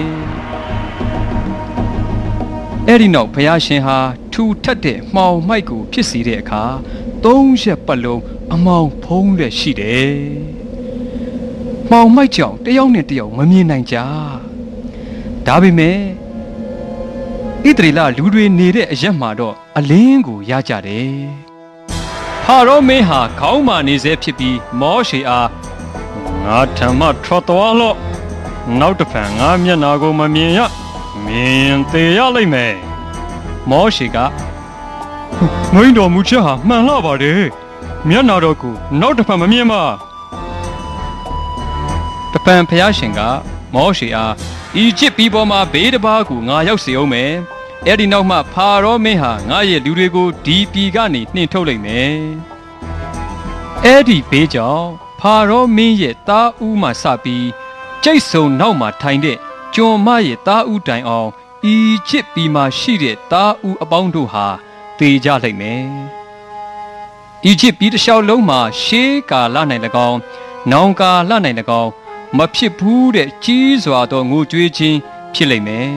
အဲ့ဒီနောက်ဘုရားရှင်ဟာထူထပ်တဲ့မှောင်မိုက်ကိုဖြစ်စေတဲ့အခါသုံးရက်ပတ်လုံးအမောင်ဖုံးလက်ရှိတယ်။မှောင်မိုက်ကြောင့်တယောက်နဲ့တယောက်မမြင်နိုင်ကြ။ဒါပေမဲ့ဣသရေလလူတွေနေတဲ့အရက်မှာတော့အလင်းကိုရကြတယ်။ဖာရောမင်းဟာခေါင်းမာနေစေဖြစ်ပြီးမောရှေအားငါထမထွက်သွားလို့နောက်တစ်ဖန်ငါမျက်နာကိုမမြင်ရမြင်သေးရလိမ့်မယ်။မောရှေကမင်းတော်မူချက်ဟာမှန်လှပါတယ်မျက်နာတော်ကိုနောက်တစ်ဖန်မမြင်ပါ။တပံဖျားရှင်ကမောရှေအားအီဂျစ်ပြည်ပေါ်မှာဘေးတစ်ပါးကိုငါရောက်စေအောင်မယ်။အဲ့ဒီနောက်မှဖာရောမင်းဟာငါရဲ့လူတွေကိုဒီပြည်ကနေနှင်ထုတ်လိုက်မယ်။အဲ့ဒီဘေးကြောင့်ဖာရောမင်းရဲ့သားဦးမှစပြီးကျိတ်ဆုံနောက်မှာထိုင်တဲ့ကျွန်မရဲ့သားဦးတိုင်အောင်အီဂျစ်ပြည်မှာရှိတဲ့သားဦးအပေါင်းတို့ဟာတေကြလိမ့်မယ်။အီဂျစ်ပြည်တစ်လျှောက်လုံးမှာရှေးကာလ၌၎င်းနောင်ကာလ၌၎င်းမဖြစ်ဘူးတဲ့ကြီးစွာသောငိုကြွေးခြင်းဖြစ်လိမ့်မယ်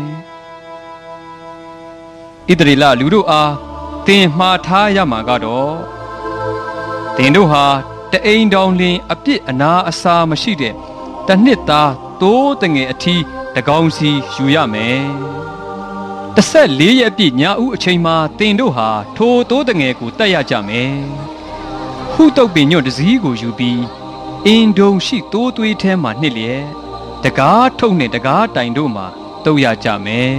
။ဣသရေလလူတို့အားသင်မှားထားရမှာကတော့သင်တို့ဟာတအိမ်တောင်လင်အပြစ်အနာအစာမရှိတဲ့တနှစ်သားသိုးတငယ်အထီးတကောင်စီယူရမယ်။တစ်ဆက်လေးရက်ပြည့်ညဦးအချိန်မှာတင်တို့ဟာထိုသိုးတငယ်ကိုတတ်ရကြမယ်။ဟုတုတ်ပင်ညွန့်တစည်းကိုယူပြီးအင်ဒုံရှိသိုးသွေးထဲမှာနှစ်လျက်တကားထုတ်နဲ့တကားတိုင်တို့မှာတုပ်ရကြမယ်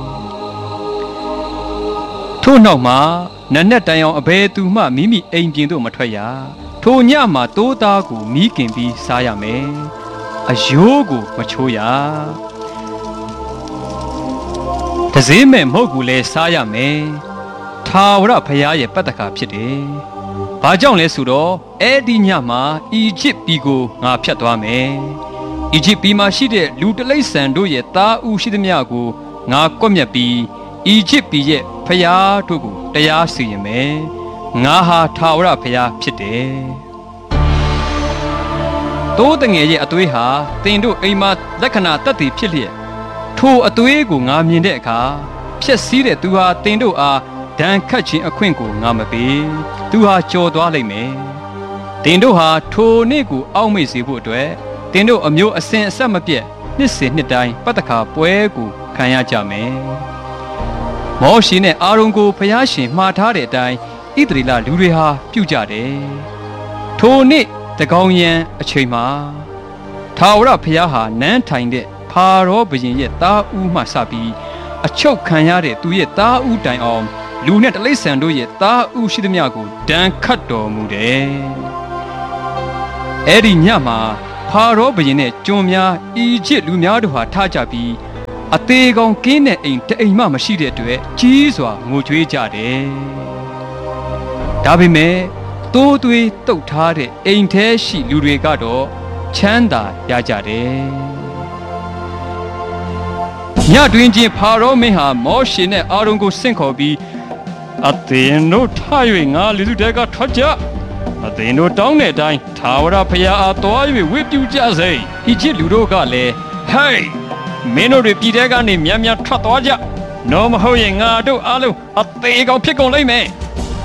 ။ထို့နောက်မှာနတ်နဲ့တိုင်အောင်အဘယ်သူမှမိမိအိမ်ပြင်သို့မထွက်ရ။ထိုညမှာသိုးသားကိုမီးကင်ပြီးစားရမယ်။အယိုးကိုမချိုးရ။တစည်းမဲ့မဟုတ်ဘူးလဲစားရမယ်။ထာဝရဘုရားရဲ့ပတ္တကာဖြစ်တယ်။ဘာကြောင့်လဲဆိုတော့အဲ့ဒီညမှာအီဂျစ်ပြည်ကိုငါဖျက်သွားမယ်။အီဂျစ်ပြည်မှာရှိတဲ့လူတလိษံတို့ရဲ့သားဦးရှိသမျှကိုငါကွပ်မျက်ပြီးအီဂျစ်ပြည်ရဲ့ဘုရားတို့ကိုတရားစီရင်မယ်။ငါဟာထာဝရဘုရားဖြစ်တယ်။သိုးတငယ်ရဲ့အသွေးဟာတင်တို့အိမ်မှာလက္ခဏာတတ်သိဖြစ်လျက်ထိုအသွေးကိုငါမြင်တဲ့အခါဖြက်စီးတဲ့သူဟာတင်တို့အားဒဏ်ခတ်ခြင်းအခွင့်ကိုငါမပေးသူဟာကြော်သွားလိမ့်မယ်တင်တို့ဟာထိုနေ့ကိုအောက်မေ့စေဖို့အတွက်တင်တို့အမျိုးအစဉ်အဆက်မပြတ်နှစ်စဉ်နှစ်တိုင်းပတ္တခါပွဲကိုခံရကြမယ်မောရှေနဲ့အာရုန်ကိုဖျားရှင်မှားထားတဲ့အတိုင်းဣသရေလလူတွေဟာပြုကြတယ်ထိုနေ့တကောင်ရန်အချိန်မှာထာဝရဘုရားဟာနန်းထိုင်တဲ့ဖာရောဘုရင်ရဲ့သားဦးမှစပြီးအချုပ်ခံရတဲ့သူရဲ့သားဦးတိုင်အောင်လူနဲ့တလိษံတို့ရဲ့သားဦးရှိသမျှကိုဒဏ်ခတ်တော်မူတယ်အဲ့ဒီညမှာဖာရောဘုရင်နဲ့ကျွန်များအီဂျစ်လူများတို့ဟာထားကြပြီးအသေးကောင်ကင်းတဲ့အိမ်တအိမ်မှမရှိတဲ့အတွက်ကြီးစွာငိုကြွေးကြတယ်ဒါပေမဲ့တိုးသွေးတုတ်ထားတဲ့အိမ်ထဲရှိလူတွေကတော့ချမ်းသာရကြတယ်ညတွင်ချင်းဖာရောမင်းဟာမောရှေနဲ့အာရုန်ကိုဆင့်ခေါ်ပြီးအသင်တို့ထား၍ငါလူတွေကထွက်ကြအသင်တို့တောင်းတဲ့အတိုင်းထာဝရဘုရားအားသွား၍ဝိပြုကြစေအီဂျစ်လူတို့ကလည်းဟေးမင်းတို့တွေပြည်ထဲကနေမြန်မြန်ထွက်သွားကြနော်မဟုတ်ရင်ငါတို့အားလုံးအသေးကောင်ဖြစ်ကုန်လိမ့်မယ်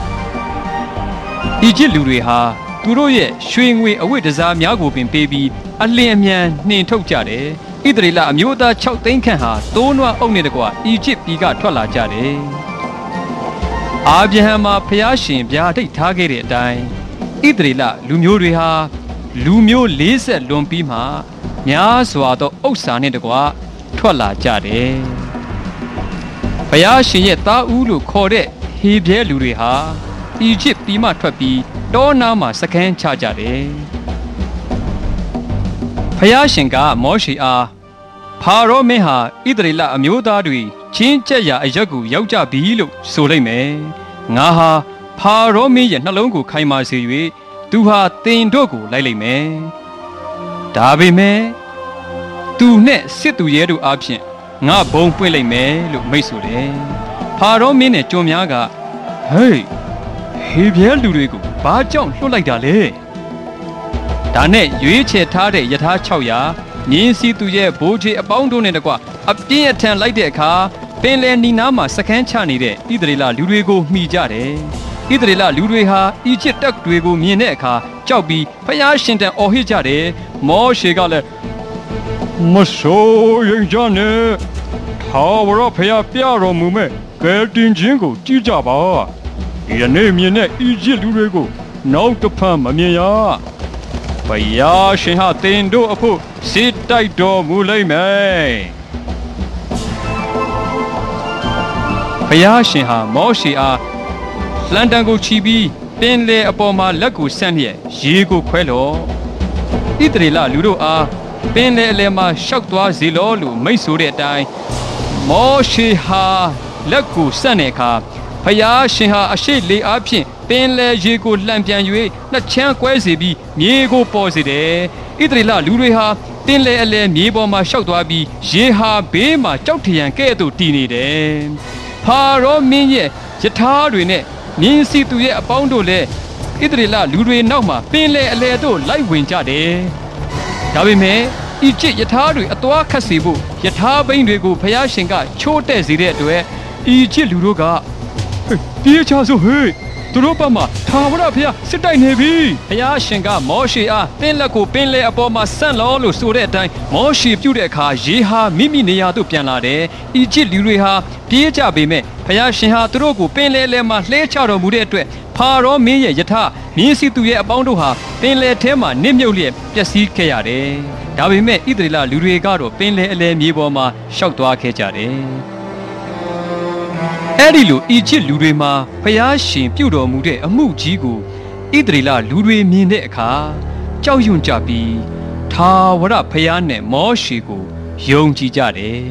အီဂျစ်လူတွေဟာသူတို့ရဲ့ရွှေငွေအဝတ်တစားများကိုပင်ပေးပြီးအလင်းအမြန်နှင်ထုတ်ကြတယ်ဣသရေလအမျိုးသား၆သိန်းခန့်ဟာတိုးနွားအုပ်နဲ့တကွအီဂျစ်ပြည်ကထွက်လာကြတယ်အာဗြဟံမှာဖျားရှင်ဗျာဒိတ်ထားခဲ့တဲ့အတိုင်းဣသရေလလူမျိုးတွေဟာလူမျိုး၄၀လွန်ပြီးမှများစွာသောဥစ္စာနဲ့တကွထွက်လာကြတယ်ဘုရားရှင်ရဲ့သားဦးလို့ခေါ်တဲ့ဟေဘရဲလူတွေဟာအီဂျစ်ပြည်မှထွက်ပြီးတောနာမှာစခန်းချကြတယ်ဘုရားရှင်ကမောရှေအားဖာရောမင်းဟာဣသရေလအမျိုးသားတွေချင်းကျက်ရာအရက်ကိုရောက်ကြပြီလို့ဆိုလိုက်မယ်ငါဟာဖာရောမင်းရဲ့နှလုံးကိုခိုင်မာစေ၍သူဟာတင်တို့ကိုလိုက်လိုက်မယ်ဒါပေမဲ့သူနဲ့စစ်သူရဲတို့အဖြစ်ငါဘုံပွင့်လိုက်မယ်လို့မိတ်ဆိုတယ်ဖာရောမင်းနဲ့ကျွန်များကဟေးဟေဘရဲလူတွေကိုဘာကြောင့်လွှတ်လိုက်တာလဲဒါနဲ့ရွေးချယ်ထားတဲ့ယထာ၆ရာမြင်းစီသူရဲ့ဘိုးချေအပေါင်းတို့နဲ့တကွအပြင်းအထန်လိုက်တဲ့အခါပင်လယ်နီနားမှာစခန်းချနေတဲ့ဣသရေလလူတွေကိုမှီကြတယ်ဣသရေလလူတွေဟာအီဂျစ်တပ်တွေကိုမြင်တဲ့အခါကြောက်ပြီးဖျားရှင်တန်အော်ဟစ်ကြတယ်မောရှေကလည်းမဆိုးရင်ကြနဲ့ထာဝရဘုရားပြတော်မူမဲ့ကယ်တင်ခြင်းကိုကြည့်ကြပါဒီနေ့မြင်တဲ့အီဂျစ်လူတွေကိုနောက်တစ်ဖန်မမြင်ရဘုရားရှင်ဟာတင်တို့အဖို့စစ်တိုက်တော်မူလိမ့်မယ်ဘုရားရှင်ဟာမောရှေအားလန်တန်ကိုချီပြီးပင်လေအပေါ်မှာလက်ကိုဆန့်လျက်ရေကိုခွဲလော့ဣသရေလလူတို့အားပင်လေအလယ်မှာရှောက်သွားစေလောလို့မိတ်ဆိုတဲ့အတိုင်းမောရှေဟာလက်ကိုဆန့်တဲ့အခါဘုရားရှင်ဟာအရှိလေအားဖြင့်ပင်လေရေကိုလှန်ပြန်၍နှစ်ချမ်းကွဲစေပြီးမြေကိုပေါ်စေတယ်ဣသရေလလူတွေဟာပင်လေအလယ်မြေပေါ်မှာရှောက်သွားပြီးရေဟာဘေးမှာကြောက်ထရံကဲ့သို့တည်နေတယ်ဖာရောမင်းရဲ့ယထာတွေနဲ့မြင်းစီသူရဲ့အပေါင်းတို့လည်းဣသရေလလူတွေနောက်မှာပင်လေအလယ်တို့လိုက်ဝင်ကြတယ်ဒါပေမဲ့အီဂျစ်ယထာတွေအသွားခတ်စေဖို့ယထာဘိန်းတွေကိုဘုရားရှင်ကချိုးတဲ့စေတဲ့အတွက်အီဂျစ်လူတို့ကပြေးချစို့ဟေးသူတို့ဘက်မှာထာဝရဘုရားစစ်တိုက်နေပြီဘုရားရှင်ကမောရှေအားတင်းလက်ကိုပင်လေအပေါ်မှာဆန့်လောလို့ဆိုတဲ့အတိုင်းမောရှေပြုတ်တဲ့အခါရေဟာမိမိနေရာသို့ပြန်လာတယ်အီဂျစ်လူတွေဟာပြေးကြပေမဲ့ဘုရားရှင်ဟာသူတို့ကိုပင်လေလဲမှာလှဲချတော်မူတဲ့အတွက်ဖာရောမင်းရဲ့ယထာမြင်းစီသူရဲ့အပေါင်းတို့ဟာပင်လေထဲမှာနစ်မြုပ်လျက်ပျက်စီးခဲ့ရတယ်ဒါပေမဲ့ဣသရေလလူတွေကတော့ပင်လေအလဲမြေပေါ်မှာရှောက်သွားခဲ့ကြတယ်အဲ့ဒီလိုအီဂျစ်လူတွေမှာဖျားရှင်ပြုတော်မူတဲ့အမှုကြီးကိုဣသရေလလူတွေမြင်တဲ့အခါကြောက်ရွံ့ကြပြီးထာဝရဘုရားနဲ့မောရှေကိုယုံကြည်ကြတယ်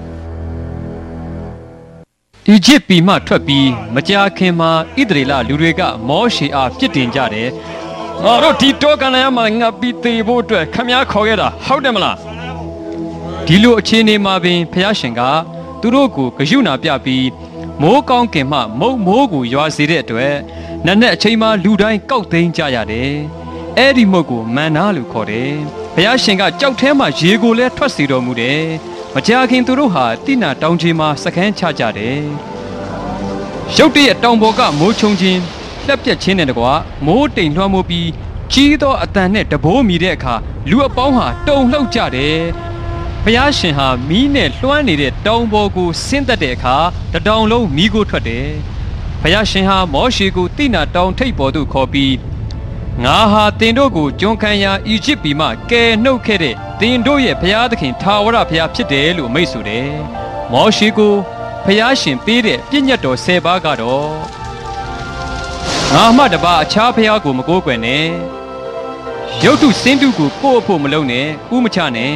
အီဂျစ်ပြည်မှထွက်ပြီးမကြာခင်မှာဣသရေလလူတွေကမောရှေအားပြစ်တင်ကြတယ်ငါတို့ဒီတောကန်ရမှာငါပြီးသေးဖို့အတွက်ခမည်းခေါ်ခဲ့တာဟုတ်တယ်မလားဒီလိုအခြေအနေမှာပင်ဖျားရှင်ကသူတို့ကိုဂရုဏာပြပြီးမိုးကောင်းကင်မှမုတ်မိုးကိုရွာစေတဲ့အတွက်နက်နက်အချိန်မှလူတိုင်းကောက်သိမ်းကြရတယ်။အဲ့ဒီမုတ်ကိုမန်နာလို့ခေါ်တယ်။ဘုရားရှင်ကကြောက်ထဲမှာရေကိုလည်းထွက်စေတော်မူတယ်။မကြာခင်သူတို့ဟာတိနာတောင်ကြီးမှာစခန်းချကြတယ်။ရုတ်တရက်တောင်ပေါ်ကမိုးချုံခြင်းလက်ပြက်ခြင်းနဲ့တကွာမိုးတိမ်လွှမ်းမိုးပြီးကြီးသောအတန်နဲ့တဘိုးမိတဲ့အခါလူအပေါင်းဟာတုန်လှုပ်ကြတယ်။ဘုရားရှင်ဟာမီးနဲ့လွှမ်းနေတဲ့တောင်ပေါ်ကိုဆင်းသက်တဲ့အခါတတောင်လုံးမီးကိုထွက်တယ်။ဘုရားရှင်ဟာမောရှေကိုတိနာတောင်ထိပ်ပေါ်သို့ခေါ်ပြီးငါဟာတင်တို့ကိုကျွန်ခံရာအီဂျစ်ပြည်မှကယ်နှုတ်ခဲ့တဲ့တင်တို့ရဲ့ဘုရားသခင်ထာဝရဘုရားဖြစ်တယ်လို့မိန့်ဆိုတယ်။မောရှေကိုဖျားရှင်ပေးတဲ့ပြည့်ညတ်တော်ဆယ်ပါးကတော့ငါမှတပါအခြားဖျားကိုမကိုးကွယ်နဲ့ရုပ်တုစင်းတုကိုကိုယ့်အဖို့မလုံးနဲ့ဥမချနဲ့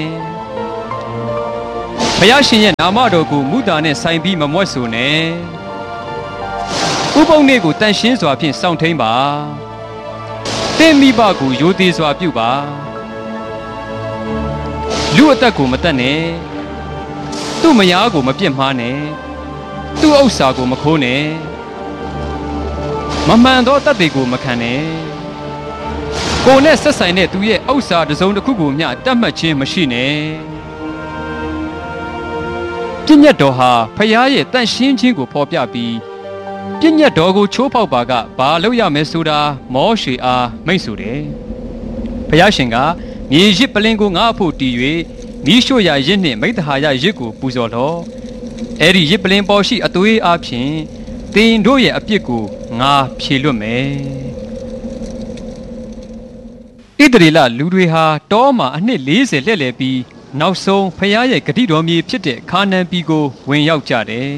ဖျားရှင်ရဲ့နာမတော်ကိုမူတာနဲ့ဆိုင်ပြီးမမွတ်ဆိုနဲ့ဥပုံနေ့ကိုတန်ရှင်းစွာဖြင့်စောင့်ထိန်ပါတင်းမိဘကိုရိုသေစွာပြုပါလူအသက်ကိုမတတ်နဲ့သူ့မယားကိုမပြစ်မှားနဲ့သူ့ဥစ္စာကိုမခိုးနဲ့မမှန်သောတတ်တွေကိုမခံနဲ့ကိုယ်နဲ့ဆက်ဆိုင်တဲ့သူရဲ့ဥစ္စာတစ်စုံတစ်ခုကိုမျှတတ်မှတ်ခြင်းမရှိနဲ့ပြည့်ညတ်တော်ဟာဖျားရဲ့တန်ရှင်းခြင်းကိုဖော်ပြပြီးပြည့်ညတ်တော်ကိုချိုးဖောက်ပါကဘာလုပ်ရမယ်ဆိုတာမောရှေအားမိန့်ဆိုတယ်ဖျားရှင်ကမြေရစ်ပလင်းကိုငါ့အဖို့တီး၍မိရှို့ရာရစ်နှင့်မိဿဟာယရစ်ကိုပူဇော်လော့အဲ့ဒီရစ်ပလင်းပေါ်ရှိအသွေးအားဖြင့်တင်တို့ရဲ့အပြစ်ကိုငါဖြေလွတ်မယ်ဣသရေလလူတွေဟာတောမှာအနှစ်၄၀လှည့်လည်ပြီးနောက်ဆုံးဖျားရဲ့ဂတိတော်မြေဖြစ်တဲ့ခါနန်ပြည်ကိုဝင်ရောက်ကြတယ်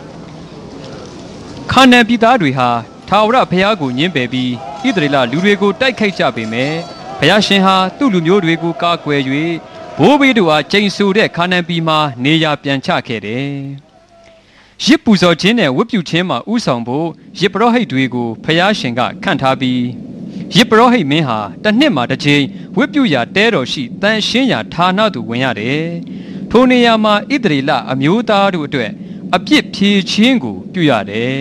ခါနန်ပြည်သားတွေဟာထာဝရဘုရားကိုညှင်းပယ်ပြီးဣသရေလလူတွေကိုတိုက်ခိုက်ကြပေမယ့်ဘုရားရှင်ဟာသူ့လူမျိုးတွေကိုကာကွယ်၍ဘိုးဘေးတို့အားကျိန်ဆိုတဲ့ခါနန်ပြည်မှာနေရာပြန်ချခဲ့တယ်။ရစ်ပူဇော်ခြင်းနဲ့ဝတ်ပြုခြင်းမှာဥဆောင်ဖို့ရစ်ပရောဟိတ်တွေကိုဘုရားရှင်ကခန့်ထားပြီးရစ်ပရောဟိတ်မင်းဟာတစ်နှစ်မှာတစ်ချိန်ဝတ်ပြုရာတဲတော်ရှိတန်ရှင်းရာဌာနသို့ဝင်ရတယ်။ထိုနေရာမှာဣသရေလအမျိုးသားတို့အတွက်အပြစ်ဖြေခြင်းကိုပြုရတယ်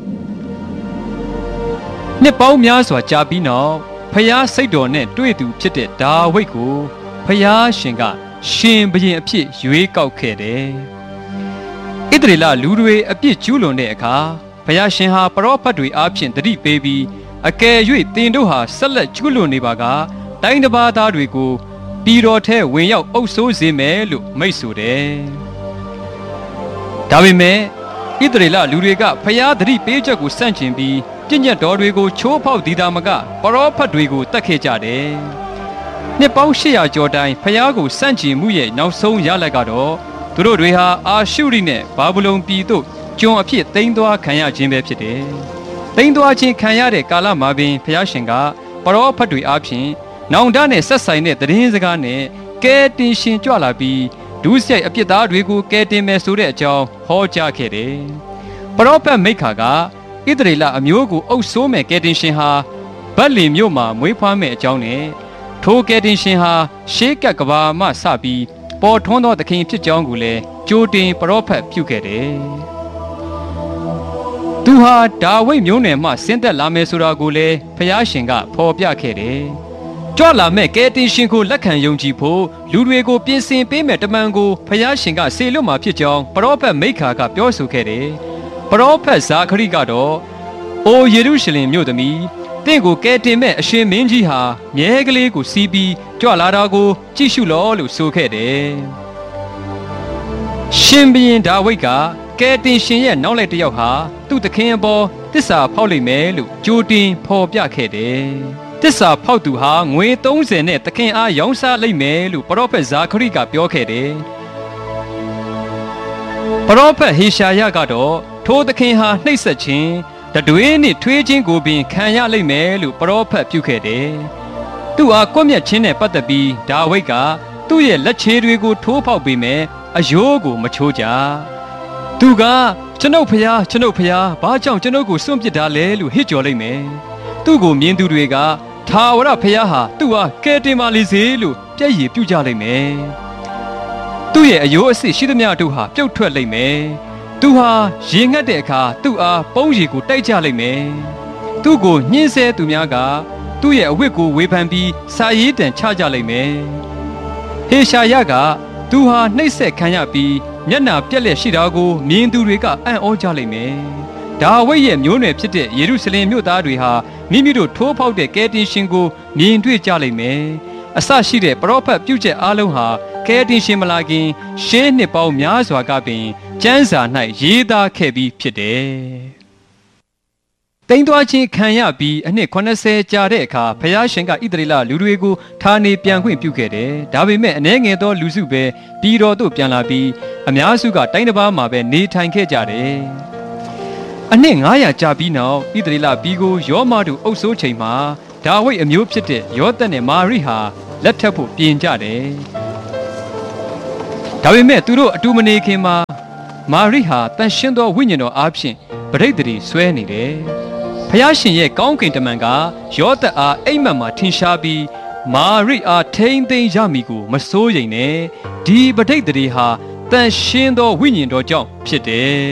။နှစ်ပေါင်းများစွာကြာပြီးနောက်ဖျားစိတ်တော်နဲ့တွေ့သူဖြစ်တဲ့ဒါဝိဒ်ကိုဖျားရှင်ကရှင်ဘုရင်အဖြစ်ရွေးကောက်ခဲ့တယ်။ဣသရေလလူတွေအပြစ်ကျူးလွန်တဲ့အခါဖျားရှင်ဟာပရောဖက်တွေအားဖြင့်တတိပေးပြီးအကယ်၍တင်တို့ဟာဆက်လက်ကျူးလွန်နေပါကတိုင်းတစ်ပါးသားတွေကိုပြည်တော်ထဲဝင်ရောက်အုပ်စိုးစေမယ်လို့မိန့်ဆိုတယ်။ဒါပေမဲ့ဣသရေလလူတွေကဖျားတတိပေးချက်ကိုစန့်ကျင်ပြီးပြည့်ညတ်တော်တွေကိုချိုးဖောက်ဒီတာမကပရောဖက်တွေကိုတတ်ခဲ့ကြတယ်။နှစ်ပေါင်း၈ရာကျော်တိုင်ဖျားကိုစန့်ကျင်မှုရဲ့နောက်ဆုံးရလဒ်ကတော့သူတို့တွေဟာအာရှုရိနဲ့ဘာဗုလုန်ပြည်သို့ကျွန်အဖြစ်သိမ်းသွားခံရခြင်းပဲဖြစ်တယ်။သိမ်းသွားခြင်းခံရတဲ့ကာလမှာပင်ဖျားရှင်ကပရောဖက်တွေအားဖြင့်နောင်တနဲ့ဆက်ဆိုင်တဲ့သတင်းစကားနဲ့ကဲတင်ရှင်ကြွလာပြီးဒုစရိုက်အပြစ်သားတွေကိုကဲတင်မယ်ဆိုတဲ့အကြောင်းဟောကြားခဲ့တယ်။ပရောဖက်မိခါကဣသရေလအမျိုးကိုအုပ်စိုးမဲ့ကယ်တင်ရှင်ဟာဗက်လင်မြို့မှာမွေးဖွားမဲ့အကြောင်းနဲ့ထိုကယ်တင်ရှင်ဟာရှေးကပ်ကဘာမှစပြီးပေါ်ထွန်းသောသခင်ဖြစ်ကြောင်းကိုလည်းကြိုတင်ပရောဖက်ပြုခဲ့တယ်။သူဟာဒါဝိဒ်မျိုးနွယ်မှဆင်းသက်လာမယ်ဆိုတာကိုလည်းဖျားရှင်ကဖော်ပြခဲ့တယ်။ကြွလာမဲ့ကယ်တင်ရှင်ကိုလက်ခံယုံကြည်ဖို့လူတွေကိုပြင်ဆင်ပေးမဲ့တမန်ကိုဖျားရှင်ကစေလွတ်မှာဖြစ်ကြောင်းပရောဖက်မိခါကပြောဆိုခဲ့တယ်။ပရောဖက်ဇာခရိကတော့အိုယေရုရှလင်မြို့သမီးတင့်ကိုကယ်တင်မဲ့အရှင်မင်းကြီးဟာမြဲကလေးကိုစီးပြီးကြွလာတာကိုကြည့်ရှုလောလို့ဆိုခဲ့တယ်။ရှင်ဘုရင်ဒါဝိဒ်ကကယ်တင်ရှင်ရဲ့နောက်လိုက်တစ်ယောက်ဟာသူ့သခင်အပေါ်တစ္ဆာဖောက်လိမ့်မယ်လို့ကြိုတင်ဖော်ပြခဲ့တယ်။တစ္ဆာဖောက်သူဟာငွေသုံးဆယ်နဲ့သခင်အားရောင်းစားလိမ့်မယ်လို့ပရောဖက်ဇာခရိကပြောခဲ့တယ်။ပရောဖက်ဟေရှာယကတော့ထိုသခင်ဟာနှိပ်စက်ခြင်းတတွေးနှင့်ထွေးခြင်းကိုပင်ခံရလိမ့်မယ်လို့ပရောဖက်ပြုခဲ့တယ်။သူ့အားကွပ်မျက်ခြင်းနဲ့ပတ်သက်ပြီးဒါဝိဒ်ကသူ့ရဲ့လက်ချေတွေကိုထိုးဖောက်ပေးမယ်အယိုးကိုမချိုးကြ။သူကကျွန်ုပ်ဖျားကျွန်ုပ်ဖျားဘာကြောင့်ကျွန်ုပ်ကိုစွန့်ပစ်တာလဲလို့ဟစ်ကြော်လိုက်မယ်။သူ့ကိုမြင်သူတွေကထာဝရဖျားဟာသူ့အားကယ်တင်ပါလေစေလို့ပြည့်ရည်ပြုကြလိမ့်မယ်။သူ့ရဲ့အယိုးအစစ်ရှိသမျှတို့ဟာပြုတ်ထွက်လိမ့်မယ်။သူဟာရေငတ်တဲ့အခါသူ့အားပုံးရည်ကိုတိုက်ကြလိမ့်မယ်။သူ့ကိုညှင်းဆဲသူများကသူ့ရဲ့အဝတ်ကိုဝေဖန်ပြီးစာရေးတံချကြလိမ့်မယ်။ဟေရှာယကသူဟာနှိပ်စက်ခံရပြီးမျက်နှာပြက်လက်ရှိတာကိုမြင်သူတွေကအံ့ဩကြလိမ့်မယ်။ဒါဝိဒ်ရဲ့မျိုးနွယ်ဖြစ်တဲ့ယေရုရှလင်မြို့သားတွေဟာမိမိတို့ထိုးဖောက်တဲ့ကယ်တင်ရှင်ကိုမြင်တွေ့ကြလိမ့်မယ်။အစရှိတဲ့ပရောဖက်ပြုချက်အားလုံးဟာကယ်တင်ရှင်မလာခင်ရှေးနှစ်ပေါင်းများစွာကပင်ကျမ်းစာ၌ရေးသားခဲ့ပြီးဖြစ်တယ်။တိမ်သွားချင်းခံရပြီးအနှစ်eightyကြာတဲ့အခါဖျားရှင်ကဣသရေလလူတွေကိုဌာနေပြန်ခွင့်ပြုခဲ့တယ်။ဒါပေမဲ့အနေငယ်သောလူစုပဲပြည်တော်သို့ပြန်လာပြီးအများစုကတိုင်းတစ်ပါးမှာပဲနေထိုင်ခဲ့ကြတယ်။အနှစ်nine hundredကြာပြီးနောက်ဣသရေလပြည်ကိုယောမတို့အုပ်စိုးချိန်မှာဒါဝိဒ်အမျိုးဖြစ်တဲ့ယောသတ်နဲ့မာရိဟာလက်ထပ်ဖို့ပြင်ကြတယ်။ဒါပေမဲ့သူတို့အတူမနေခင်မှာမာရိဟာတန်ရှင်းသောဝိညာဉ်တော်အားဖြင့်ပဋိသန္ဓေဆွဲနေတယ်။ဖျားရှင်ရဲ့ကောင်းကင်တမန်ကယောသတ်အားအိမ်မက်မှာထင်ရှားပြီးမာရိအားထိမ့်သိမ်းရမည်ကိုမစိုးရိမ်နဲ့ဒီပဋိသန္ဓေဟာတန်ရှင်းသောဝိညာဉ်တော်ကြောင့်ဖြစ်တယ်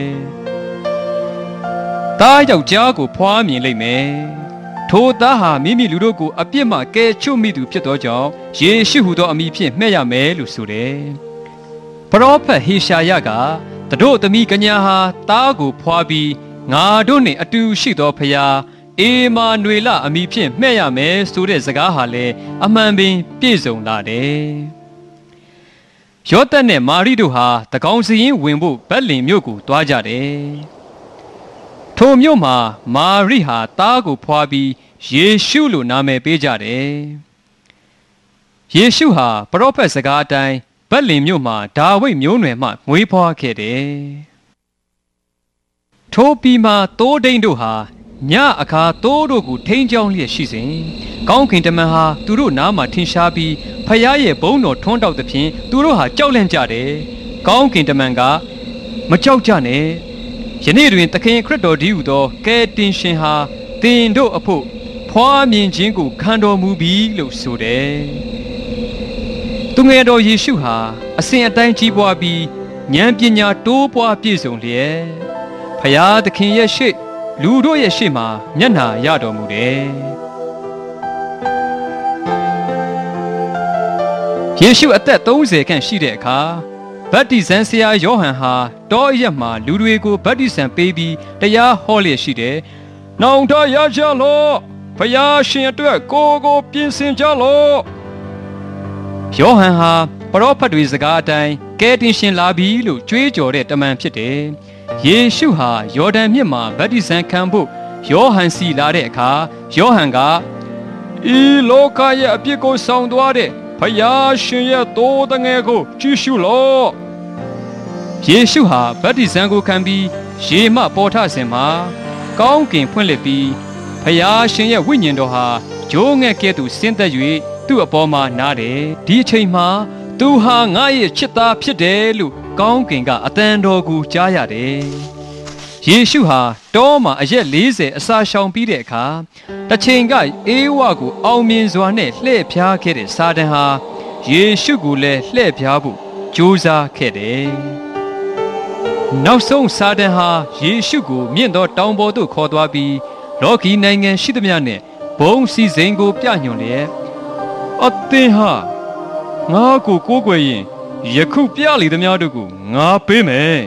။သားယောက်ျားကိုဖွားမြင်လိမ့်မယ်။ထိုသားဟာမိမိလူတို့ကိုအပြစ်မှကယ်ချွတ်မိသူဖြစ်သောကြောင့်ယေရှုဟူသောအမည်ဖြင့်မှဲ့ရမယ်လို့ဆိုတယ်။ပရောဖက်ဟေရှာယကတို့သမီးကညာဟာသားကိုဖွားပြီးငါတို့နှင့်အတူရှိသောဖျားအေမာနွေလအမည်ဖြင့်မှဲ့ရမယ်ဆိုတဲ့စကားဟာလည်းအမှန်ပင်ပြည့်စုံလာတယ်။ယောသတ်နဲ့မာရိတို့ဟာတကောင်စီရင်ဝင်ဖို့ဗက်လင်မြို့ကိုတွားကြတယ်။ထိုမြို့မှာမာရိဟာသားကိုဖွားပြီးယေရှုလို့နာမည်ပေးကြတယ်။ယေရှုဟာပရောဖက်စကားအတိုင်းဗက်လင်မြို့မှာဒါဝိဒ်မျိုးနွယ်မှမွေးဖွားခဲ့တယ်။ထိုပြီးမှတိုးဒိန်တို့ဟာညအခါတိုးတို့ကိုထိန်းချောင်းလျက်ရှိစဉ်ကောင်းကင်တမန်ဟာသူတို့နားမှာထင်ရှားပြီးဖျားရဲ့ဘုန်းတော်ထွန်းတောက်သဖြင့်သူတို့ဟာကြောက်လန့်ကြတယ်။ကောင်းကင်တမန်ကမကြောက်ကြနဲ့ယနေ့တွင်သခင်ခရစ်တော်ဒီဟုသောကယ်တင်ရှင်ဟာသင်တို့အဖို့ဖွားမြင်ခြင်းကိုခံတော်မူပြီလို့ဆိုတယ်။သူငယ်တော်ယေရှုဟာအစဉ်အတိုင်းကြီးပွားပြီးဉာဏ်ပညာတိုးပွားပြည့်စုံလျက်ဖျားသခင်ရဲ့ရှေ့လူတို့ရဲ့ရှေ့မှာမျက်နှာရတော်မူတယ်။ယေရှုအသက်thirtyခန့်ရှိတဲ့အခါဗတ္တိဇံဆရာယောဟန်ဟာတောအရက်မှာလူတွေကိုဗတ္တိဇံပေးပြီးတရားဟောလျက်ရှိတယ်။နောင်တရကြလော့ဖျားရှင်အတွက်ကိုယ်ကိုပြင်ဆင်ကြလော့။ယောဟန်ဟာပရောဖက်တွေစကားအတိုင်းကယ်တင်ရှင်လာပြီလို့ကြွေးကြော်တဲ့တမန်ဖြစ်တယ်။ယေရှုဟာယော်ဒန်မြစ်မှာဗတ္တိဇံခံဖို့ယောဟန်စီလာတဲ့အခါယောဟန်ကဤလောကရဲ့အပြစ်ကိုဆောင်သွားတဲ့ဖယားရှင်ရဲ့သိုးတငယ်ကိုကြည့်ရှုလော့ယေရှုဟာဗတ္တိဇံကိုခံပြီးရေမှပေါ်ထစဉ်မှာကောင်းကင်ဖွင့်လှစ်ပြီးဖယားရှင်ရဲ့ဝိညာဉ်တော်ဟာဂျိုးငှက်ကဲ့သို့ဆင်းသက်၍သူ့အပေါ်မှာနားတယ်ဒီအချိန်မှာသူဟာငါရဲ့ချစ်သားဖြစ်တယ်လို့ကောင်းကင်ကအတန်တော်ကိုကြားရတယ်ယေရှုဟာတောမှာအရက်fortyအစာရှောင်ပြီးတဲ့အခါတစ်ချိန်ကအေးဝကိုအောင်မြင်စွာနဲ့လှည့်ဖျားခဲ့တဲ့စာတန်ဟာယေရှုကိုလည်းလှည့်ဖျားဖို့ကြိုးစားခဲ့တယ်နောက်ဆုံးစာတန်ဟာယေရှုကိုမြင့်သောတောင်ပေါ်သို့ခေါ်သွားပြီးလောကီနိုင်ငံရှိသမျှနဲ့ဘုံစီစဉ်ကိုပြညွှန်လျက်အသင်ဟာငါ့ကိုကိုးကွယ်ရင်ယခုပြလေသမျှတို့ကိုငါပေးမယ်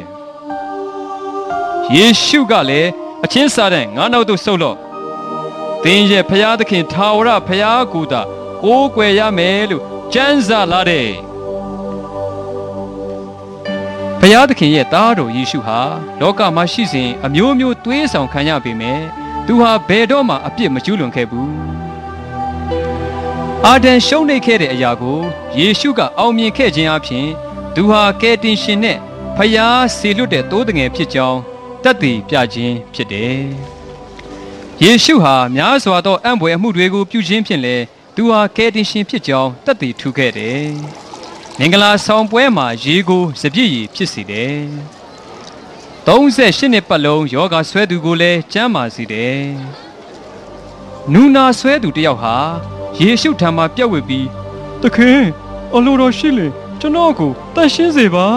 ယေရှုကလည်းအချင်းစာတန်ငါနောက်သို့ဆုတ်လော့သင်ရဲ့ဖျားသခင်ထာဝရဖျားကိုသာကိုးကွယ်ရမယ်လို့ကျမ်းစာလာတယ်ဖျားသခင်ရဲ့သားတော်ယေရှုဟာလောကမှာရှိစဉ်အမျိုးမျိုးသွေးဆောင်ခံရပေမဲ့သူဟာဘယ်တော့မှအပြစ်မကျူးလွန်ခဲ့ဘူးအာဒံရှုံးနေခဲ့တဲ့အရာကိုယေရှုကအောင်မြင်ခဲ့ခြင်းအပြင်သူဟာကယ်တင်ရှင်နဲ့ဖျားဆေလွတ်တဲ့သိုးတငယ်ဖြစ်ကြောင်းသက်သေပြခြင်းဖြစ်တယ်။ယေရှုဟာများစွာသောအံ့ဖွယ်အမှုတွေကိုပြုခြင်းဖြင့်လည်းသူဟာကယ်တင်ရှင်ဖြစ်ကြောင်းသက်သေထူခဲ့တယ်။မင်္ဂလာဆောင်ပွဲမှာရေကိုစပြည့်ရည်ဖြစ်စေတယ်။thirty-eightနှစ်ပတ်လုံးယောဂဆွဲသူကိုလည်းကျမ်းမာစေတယ်။နူနာဆွဲသူတယောက်ဟာယေရှုထံမှာပြက်ဝစ်ပြီးသခင်အလိုတော်ရှိလေကျွန်တော်ကိုတန်ရှင်းစေပါ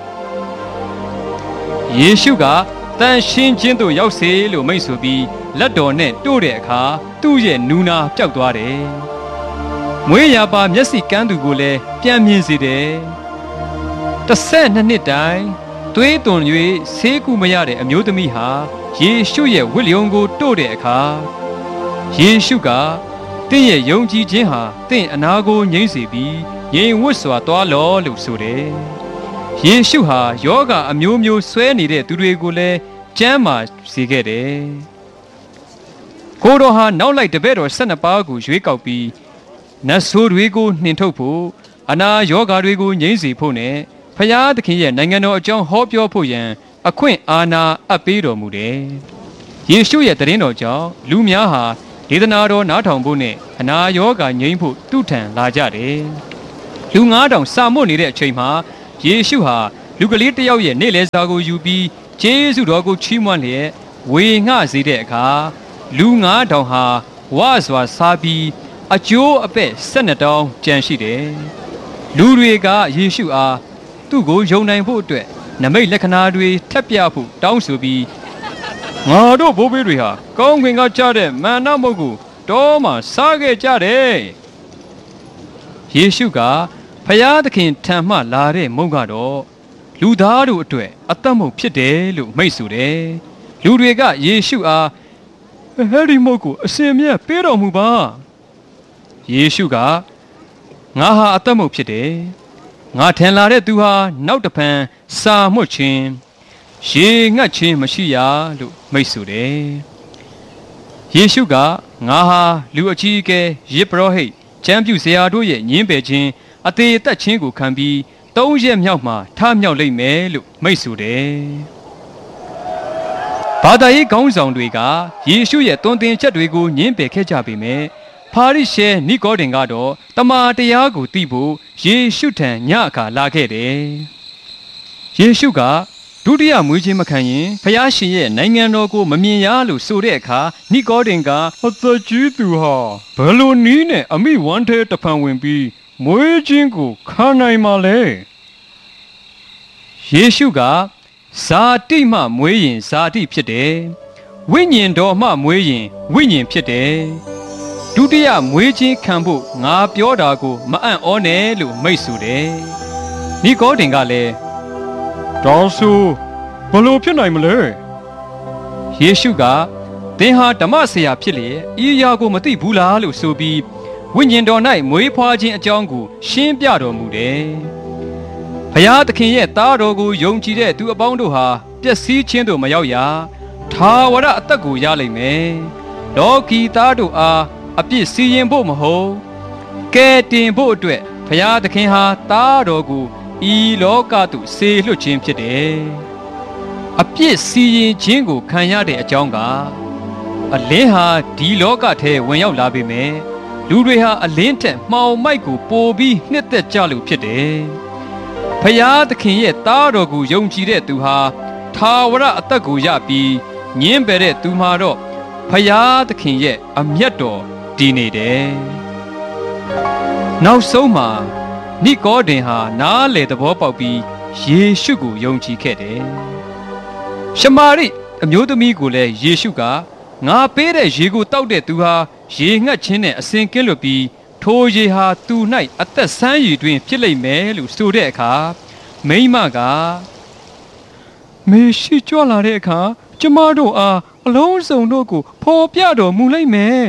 ယေရှုကတန်ရှင်းခြင်းသို့ရောက်စေလို့မိန့်ဆိုပြီးလက်တော်နဲ့တို့တဲ့အခါသူ့ရဲ့နူနာပျောက်သွားတယ်မွေးရပါမျက်စိကန်းသူကိုလည်းပြန်မြင်စေတယ်twelveနှစ်တိုင်သွေးသွန်၍ဆေးကုမရတဲ့အမျိုးသမီးဟာယေရှုရဲ့ဝိလျုံကိုတို့တဲ့အခါယေရှုကတင့်ရဲ့ယုံကြည်ခြင်းဟာတင့်အနာကိုငြိမ့်စေပြီးငြိမ်ဝတ်စွာသွားလောလို့ဆိုတယ်ယေရှုဟာယောဂအမျိုးမျိုးဆွဲနေတဲ့သူတွေကိုလည်းကျမ်းမာစေခဲ့တယ်ကိုတော်ဟာနောက်လိုက်တပည့်တော်၁၂ပါးကိုရွေးကောက်ပြီးနတ်ဆိုးတွေကိုနှင်ထုတ်ဖို့အနာယောဂါတွေကိုငြိမ်းစေဖို့နဲ့ဖျားသခင်ရဲ့နိုင်ငံတော်အကြောင်းဟောပြောဖို့ရန်အခွင့်အာဏာအပ်ပေးတော်မူတယ်။ယေရှုရဲ့တရင်တော်ကြောင့်လူများဟာဒေသနာတော်နားထောင်ဖို့နဲ့အနာယောဂါငြိမ်းဖို့သူ့ထံလာကြတယ်။လူငါးထောင်စာမွတ်နေတဲ့အချိန်မှာယေရှုဟာလူကလေးတစ်ယောက်ရဲ့နေ့လည်စာကိုယူပြီးကျေးဇူးတော်ကိုချီးမွမ်းလျက်ဝေငှစေတဲ့အခါလူငါးထောင်ဟာဝါစွာစားပြီးအကျိုးအပဲ့၁၂တောင်းကြံရှိတယ်။လူတွေကယေရှုအားသူ့ကိုယုံနိုင်ဖို့အတွက်နမိတ်လက္ခဏာတွေထပ်ပြဖို့တောင်းဆိုပြီးငါတို့ဘိုးဘေးတွေဟာကောင်းကင်ကကြားတဲ့မန္နမုတ်ကိုတောမှာစားခဲ့ကြတယ်။ယေရှုကဖျားသခင်ထံမှလာတဲ့မုတ်ကတော့လူသားတို့အတွက်အသက်မုတ်ဖြစ်တယ်လို့မိတ်ဆိုတယ်။လူတွေကယေရှုအားဟဲ့ဒီမုတ်ကိုအစင်မြတ်ပေးတော်မူပါ။ယေရှုကငါဟာအသက်မုတ်ဖြစ်တယ်။ငါထင်လာတဲ့သူဟာနောက်တဖန်စာမှုတ်ခြင်းရေငတ်ခြင်းမရှိရလို့မိတ်ဆိုတယ်။ယေရှုကငါဟာလူအကြီးအကဲယေဘရဟိတ်ကျမ်းပြုဇရာတို့ရဲ့ညင်းပယ်ခြင်းအသေးအသက်ခြင်းကိုခံပြီးသုံးရက်မြောက်မှာထမြောက်လိမ့်မယ်လို့မိတ်ဆိုတယ်။ဘာသာရေးခေါင်းဆောင်တွေကယေရှုရဲ့သွန်သင်ချက်တွေကိုညင်းပယ်ခဲ့ကြပေမဲ့ဖာရိရှဲနိကောဒင်ကတော့တမန်တရားကိုသိဖို့ယေရှုထံညအခါလာခဲ့တယ်။ယေရှုကဒုတိယမွေးခြင်းမခံရင်ဖျားရှင်ရဲ့နိုင်ငံတော်ကိုမမြင်ရလို့ဆိုတဲ့အခါနိကောဒင်ကအသက်ကြီးသူဟာဘယ်လိုနည်းနဲ့အမိဝမ်းထဲတဖန်ဝင်ပြီးမွေးခြင်းကိုခံနိုင်မှာလဲယေရှုကဇာတိမှမွေးရင်ဇာတိဖြစ်တယ်ဝိညာဉ်တော်မှမွေးရင်ဝိညာဉ်ဖြစ်တယ်ဒုတိယမွေးခြင်းခံဖို့ငါပြောတာကိုမအံ့ဩနဲ့လို့မိတ်ဆိုတယ်နိကောဒင်ကလည်းတော်ဆိုဘလို့ဖြစ်နိုင်မလဲယေရှုကသင်ဟာဓမ္မဆရာဖြစ်လေဤအရာကိုမသိဘူးလားလို့ဆိုပြီးဝိညာဉ်တော်၌မွေးဖွားခြင်းအကြောင်းကိုရှင်းပြတော်မူတယ်ဘုရားသခင်ရဲ့သားတော်ကိုယုံကြည်တဲ့သူအပေါင်းတို့ဟာပျက်စီးခြင်းတို့မရောက်ရထာဝရအသက်ကိုရလိမ့်မယ်လောကီသားတို့အားအပြစ်စီရင်ဖို့မဟုတ်ကဲတင်ဖို့အတွက်ဘုရားသခင်ဟာသားတော်ကိုဤလောကသို့ဆေလွှတ်ခြင်းဖြစ်တယ်အပြစ်စီရင်ခြင်းကိုခံရတဲ့အကြောင်းကအလင်းဟာဒီလောကထဲဝင်ရောက်လာပေမဲ့လူတွေဟာအလင်းထက်မှောင်မိုက်ကိုပိုပြီးနှစ်သက်ကြလို့ဖြစ်တယ်ဖျားသခင်ရဲ့သားတော်ကိုယုံကြည်တဲ့သူဟာထာဝရအသက်ကိုရပြီးညင်းပယ်တဲ့သူမှာတော့ဖျားသခင်ရဲ့အမျက်တော်တည်နေတယ်နောက်ဆုံးမှာနိကောဒင်ဟာနားလေသဘောပေါက်ပြီးယေရှုကိုယုံကြည်ခဲ့တယ်ရှမာရိအမျိုးသမီးကိုလည်းယေရှုကငါပေးတဲ့ရေကိုတောက်တဲ့သူဟာရေငတ်ခြင်းနဲ့အစဉ်ကင်းလွတ်ပြီးထိုရေဟာသူ၌အသက်ဆန်းရည်တွင်ဖြစ်လိမ့်မယ်လို့ဆိုတဲ့အခါမိန်းမကမေရှိကြွလာတဲ့အခါကျမတို့အားအလုံးစုံတို့ကိုဖော်ပြတော်မူလိမ့်မယ်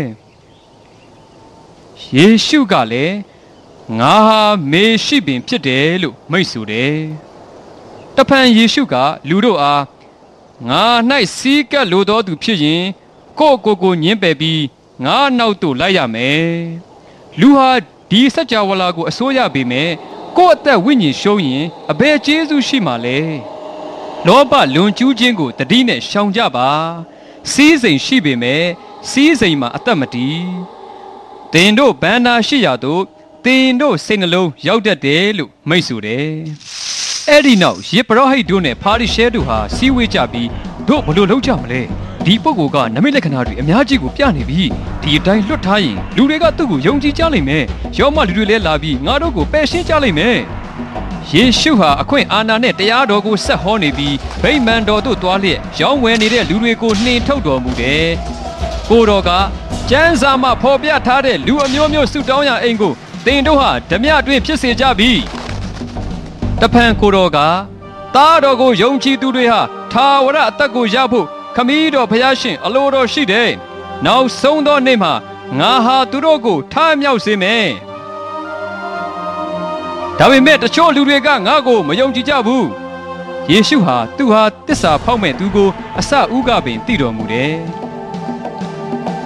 ယေရှုကလည်းငါဟာမေရှိပင်ဖြစ်တယ်လို့မိတ်ဆိုတယ်တဖန်ယေရှုကလူတို့အားငါ၌စီးကပ်လိုသောသူဖြစ်ရင်ကိုကိုကိုညင်းပယ်ပြီးငါနောက်သို့လိုက်ရမယ်လူဟာဒီစัจ java လာကိုအစိုးရပေမဲ့ကိုယ့်အသက်ဝိညာဉ်ရှုံးရင်အဘယ်ကျေးဇူးရှိမှာလဲလောဘလွန်ကျူးခြင်းကိုတတိနဲ့ရှောင်ကြပါစီးစိမ်ရှိပေမဲ့စီးစိမ်မှာအသက်မတည်သင်တို့ဘန္နာရှိရသို့သင်တို့စိတ်နှလုံးရောက်တတ်တယ်လို့မိတ်ဆိုတယ်အဲ့ဒီနောက်ယေဘရဟိတ်တို့နဲ့ဖာရိရှဲတို့ဟာစီးဝေးကြပြီးတို့ဘလို့လုပ်ကြမလဲဒီပုဂ္ဂိုလ်ကနမိတ်လက္ခဏာတွေအများကြီးကိုပြနေပြီဒီအတိုင်းလွတ်ထားရင်လူတွေကသူ့ကိုယုံကြည်ကြလိမ့်မယ်ရောမလူတွေလည်းလာပြီးငါတို့ကိုပယ်ရှင်းကြလိမ့်မယ်ယေရှုဟာအခွင့်အာဏာနဲ့တရားတော်ကိုဆက်ဟောနေပြီးဗိမာန်တော်သို့သွားလျက်ရောင်းဝယ်နေတဲ့လူတွေကိုနှင်ထုတ်တော်မူတယ်ကိုတော်ကကျမ်းစာမှာဖော်ပြထားတဲ့လူအမျိုးမျိုးဆုတောင်းရအိမ်ကိုသင်တို့ဟာဓမြတွင်ဖြစ်စေကြပြီတဖန်ကိုတော်ကသားတော်ကိုယုံကြည်သူတွေဟာထာဝရအသက်ကိုရဖို့ခမည်းတော်ဖျားရှင်အလိုတော်ရှိတယ်နောက်ဆုံးသောနေ့မှာငါဟာသူတို့ကိုထမြောက်စေမယ်ဒါပေမဲ့တချို့လူတွေကငါ့ကိုမယုံကြည်ကြဘူးယေရှုဟာသူဟာတစ္ဆာဖောက်မဲ့သူကိုအစဥကပင်သိတော်မူတယ်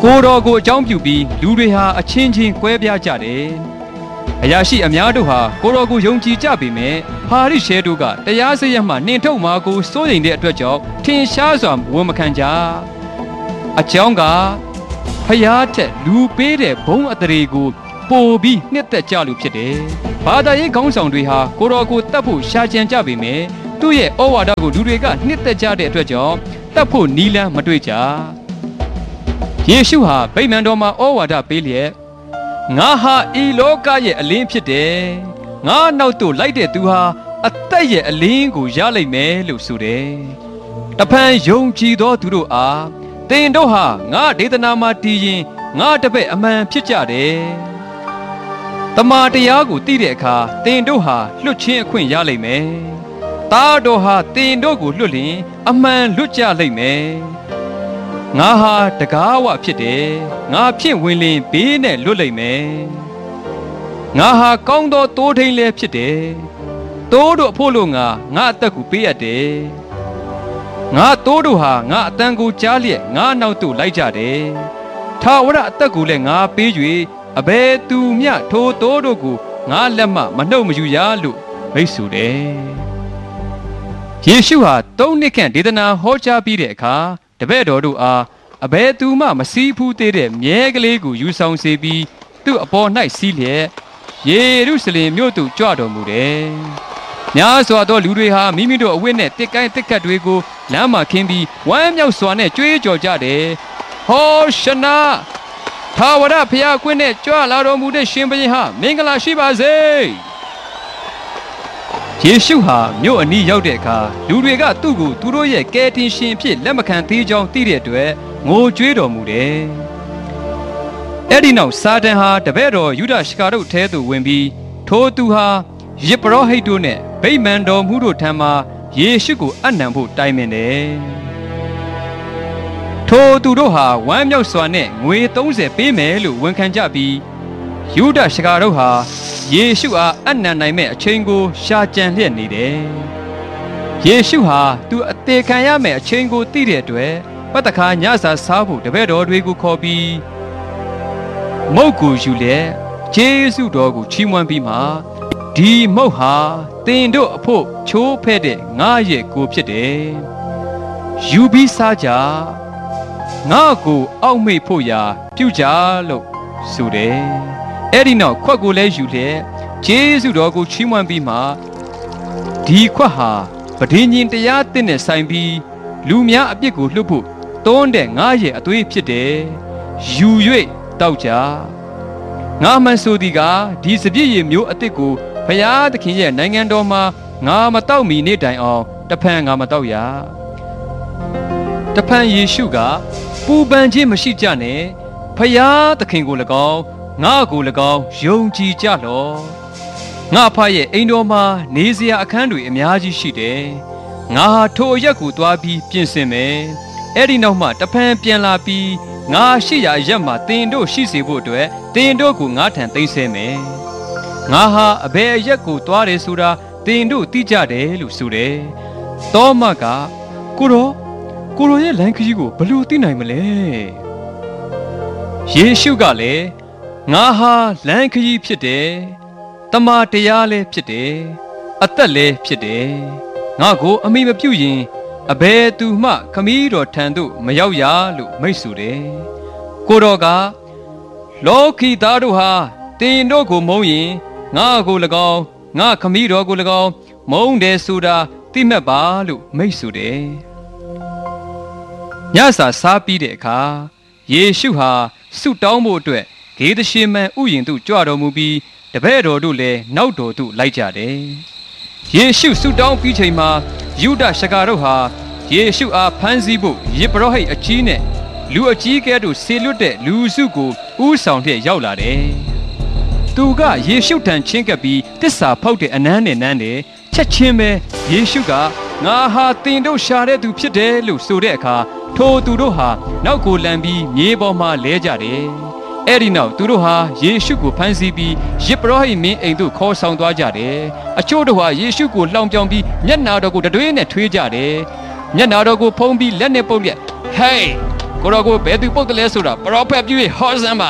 ကိုတော်ကိုအကြောင်းပြုပြီးလူတွေဟာအချင်းချင်းကွဲပြားကြတယ်အရာရှိအများတို့ဟာကိုတော်ကိုယုံကြည်ကြပေမဲ့ဟာရိရှဲတို့ကတရားစရမှနှင်ထုတ်မှာကိုစိုးရိမ်တဲ့အတွက်ကြောင့်ထင်ရှားစွာဝန်မခံကြအကြောင်းကဖျားထက်လူပေးတဲ့ဘုံအတရေကိုပိုပြီးနှစ်သက်ကြလို့ဖြစ်တယ်ဘာသာရေးခေါင်းဆောင်တွေဟာကိုတော်ကိုတတ်ဖို့ရှာကြံကြပေမဲ့သူ့ရဲ့ဩဝါဒကိုလူတွေကနှစ်သက်ကြတဲ့အတွက်ကြောင့်တတ်ဖို့နီးလန်းမတွေ့ကြယေရှုဟာဗိမာန်တော်မှာဩဝါဒပေးလျက်ငါဟာဤလောကရဲ့အလင်းဖြစ်တယ်ငါနောက်သို့လိုက်တဲ့သူဟာအသက်ရဲ့အလင်းကိုရလိမ့်မယ်လို့ဆိုတယ်တဖန်ယုံကြည်သောသူတို့အားသင်တို့ဟာငါဒေသနာမှာတည်ရင်ငါတပည့်အမှန်ဖြစ်ကြတယ်တမန်တရားကိုသိတဲ့အခါသင်တို့ဟာလွတ်ချင်းအခွင့်ရလိမ့်မယ်သားတော်ဟာသင်တို့ကိုလွတ်လျင်အမှန်လွတ်ကြလိမ့်မယ်ငါဟာတကားဝဖြစ်တယ်ငါဖြစ်ဝင်လင်ဘေးနဲ့လွတ်လိမ့်မယ်ငါဟာကောင်းသောတိုးထိန်လည်းဖြစ်တယ်တိုးတို့အဖို့လို့ငါငါအသက်ကိုပေးရတယ်ငါတိုးတို့ဟာငါအတန်ကိုကြားလျက်ငါနောက်သို့လိုက်ကြတယ်ထာဝရအသက်ကိုလည်းငါပေး၍အဘယ်သူမျှထိုတိုးတို့ကိုငါလက်မှမနှုတ်မယူရလို့မိတ်ဆိုတယ်ယေရှုဟာသုံးနှစ်ခန့်ဒေသနာဟောကြားပြီးတဲ့အခါတပည့်တော်တို့အားအဘယ်သူမှမစည်းဖူးသေးတဲ့မြဲကလေးကိုယူဆောင်စေပြီးသူ့အပေါ်၌စီးလျက်ယေရုရှလင်မြို့သို့ကြွတော်မူတယ်။များစွာသောလူတွေဟာမိမိတို့အဝတ်နဲ့တစ်ကိုင်းတစ်ခတ်တွေကိုလမ်းမှာခင်းပြီးဝမ်းမြောက်စွာနဲ့ကြွေးကြော်ကြတယ်။ဟောရှနာထာဝရဘုရားကွင်းနဲ့ကြွလာတော်မူတဲ့ရှင်ဘုရင်ဟာမင်္ဂလာရှိပါစေ။ယေရှုဟာမြို့အနီးရောက်တဲ့အခါလူတွေကသူ့ကိုသူတို့ရဲ့ကယ်တင်ရှင်အဖြစ်လက်မခံသေးကြောင်းသိတဲ့အတွက်ငိုကြွေးတော်မူတယ်။အဲ့ဒီနောက်စာတန်ဟာတပည့်တော်ယူဒရှကာတို့ထဲသို့ဝင်ပြီးထိုသူဟာယစ်ပရောဟိတ်တို့နဲ့ဗိမာန်တော်မှူးတို့ထံမှယေရှုကိုအနံဖို့တိုင်ပင်တယ်။ထိုသူတို့ဟာဝမ်းမြောက်စွာနဲ့ငွေသုံးဆယ်ပေးမယ်လို့ဝန်ခံကြပြီးယူဒရှကာတို့ဟာယေရှုအားအနံနိုင်မဲ့အချိန်ကိုရှာကြံလျက်နေတယ်။ယေရှုဟာသူအသေးခံရမယ့်အချိန်ကိုသိတဲ့အတွက်ပတ်တခါညစာစားဖို့တပည့်တော်တွေကိုခေါ်ပြီးမုတ်ကိုယူလျက်ယေရှုတော်ကိုချီးမွမ်းပြီးမှဒီမုတ်ဟာသင်တို့အဖို့ချိုးဖဲ့တဲ့ငါရဲ့ကိုဖြစ်တယ်။ယူပြီးစားကြငါကိုအောက်မေ့ဖို့ရာပြုကြလို့ဆိုတယ်။အဲ့ဒီနောက်ခွက်ကိုလည်းယူလျက်ယေရှုတော်ကိုချီးမွမ်းပြီးမှဒီခွက်ဟာပဋိညာဉ်တရားသစ်နဲ့ဆိုင်ပြီးလူများအပြစ်ကိုလှုပ်ဖို့တွန်းတဲ့ငါရဲ့အသွေးဖြစ်တယ်။ယူ၍တောက်ကြငါမှန်ဆိုသည်ကဒီစပြည့်ရည်မျိုးအစ်စ်ကိုဘုရားသခင်ရဲ့နိုင်ငံတော်မှာငါမတောက်မီနေ့တိုင်အောင်တဖန်ငါမတောက်ရတဖန်ယေရှုကပူပန်ခြင်းမရှိကြနဲ့ဘုရားသခင်ကို၎င်းငါကို၎င်းယုံကြည်ကြလော့ငါဖရဲ့အိမ်တော်မှာနေစရာအခန်းတွေအများကြီးရှိတယ်ငါဟာထိုအရက်ကိုသွားပြီးပြင်ဆင်မယ်အဲ့ဒီနောက်မှတဖန်ပြန်လာပြီးငါရှိရာရက်မှာတင်တို့ရှိစေဖို့အတွက်တင်တို့ကိုငါထံသိမ်းဆဲမယ်ငါဟာအဘယ်အရက်ကိုသွားတယ်ဆိုတာတင်တို့သိကြတယ်လို့ဆိုတယ်တောမကကိုရောကိုရောရဲ့လမ်းခရီးကိုဘယ်လိုသိနိုင်မလဲယေရှုကလည်းငါဟာလမ်းခရီးဖြစ်တယ်တမန်တရားလည်းဖြစ်တယ်အသက်လည်းဖြစ်တယ်ငါကိုအမိမပြုတ်ရင်အဘယ်သူမှခမည်းတော်ထံသို့မရောက်ရလို့မိတ်ဆိုတယ်ကိုတော်ကလောကီသားတို့ဟာတင်တို့ကိုမုန်းရင်ငါကို၎င်းငါခမည်းတော်ကို၎င်းမုန်းတယ်ဆိုတာသိမှတ်ပါလို့မိတ်ဆိုတယ်ညစာစားပြီးတဲ့အခါယေရှုဟာဆုတောင်းဖို့အတွက်ဂေသရှေမန်ဥယျာဉ်သို့ကြွတော်မူပြီးတပည့်တော်တို့လည်းနောက်တော်သို့လိုက်ကြတယ်ယေရှုဆုတောင်းပြီးချိန်မှာယူဒရှကာတို့ဟာယေရှုအားဖမ်းဆီးဖို့ယစ်ပရောဟိတ်အကြီးနဲ့လူအကြီးကဲတို့ဆေလွတ်တဲ့လူစုကိုဥဆောင်တဲ့ရောက်လာတယ်။သူကယေရှုထံချင်းကပ်ပြီးတစ္ဆာဖောက်တဲ့အနမ်းနဲ့နမ်းတယ်ချက်ချင်းပဲယေရှုကငါဟာတင်တို့ရှာတဲ့သူဖြစ်တယ်လို့ဆိုတဲ့အခါထိုသူတို့ဟာနောက်ကိုလန်ပြီးမြေပေါ်မှာလဲကြတယ်။အဲ့ဒီနောက်သူတို့ဟာယေရှုကိုဖမ်းဆီးပြီးယစ်ပရောဟိတ်မင်းအိမ်သို့ခေါ်ဆောင်သွားကြတယ်။အချို့တို့ဟာယေရှုကိုလှောင်ပြောင်ပြီးမျက်နာတော်ကိုတတွေးနဲ့ထွေးကြတယ်။မျက်နာတော်ကိုဖုံးပြီးလက်နဲ့ပုတ်လျက်ဟေးကိုတော်ကိုဘယ်သူပုတ်တယ်လဲဆိုတာပရောဖက်ပြု၍ဟောစမ်းပါ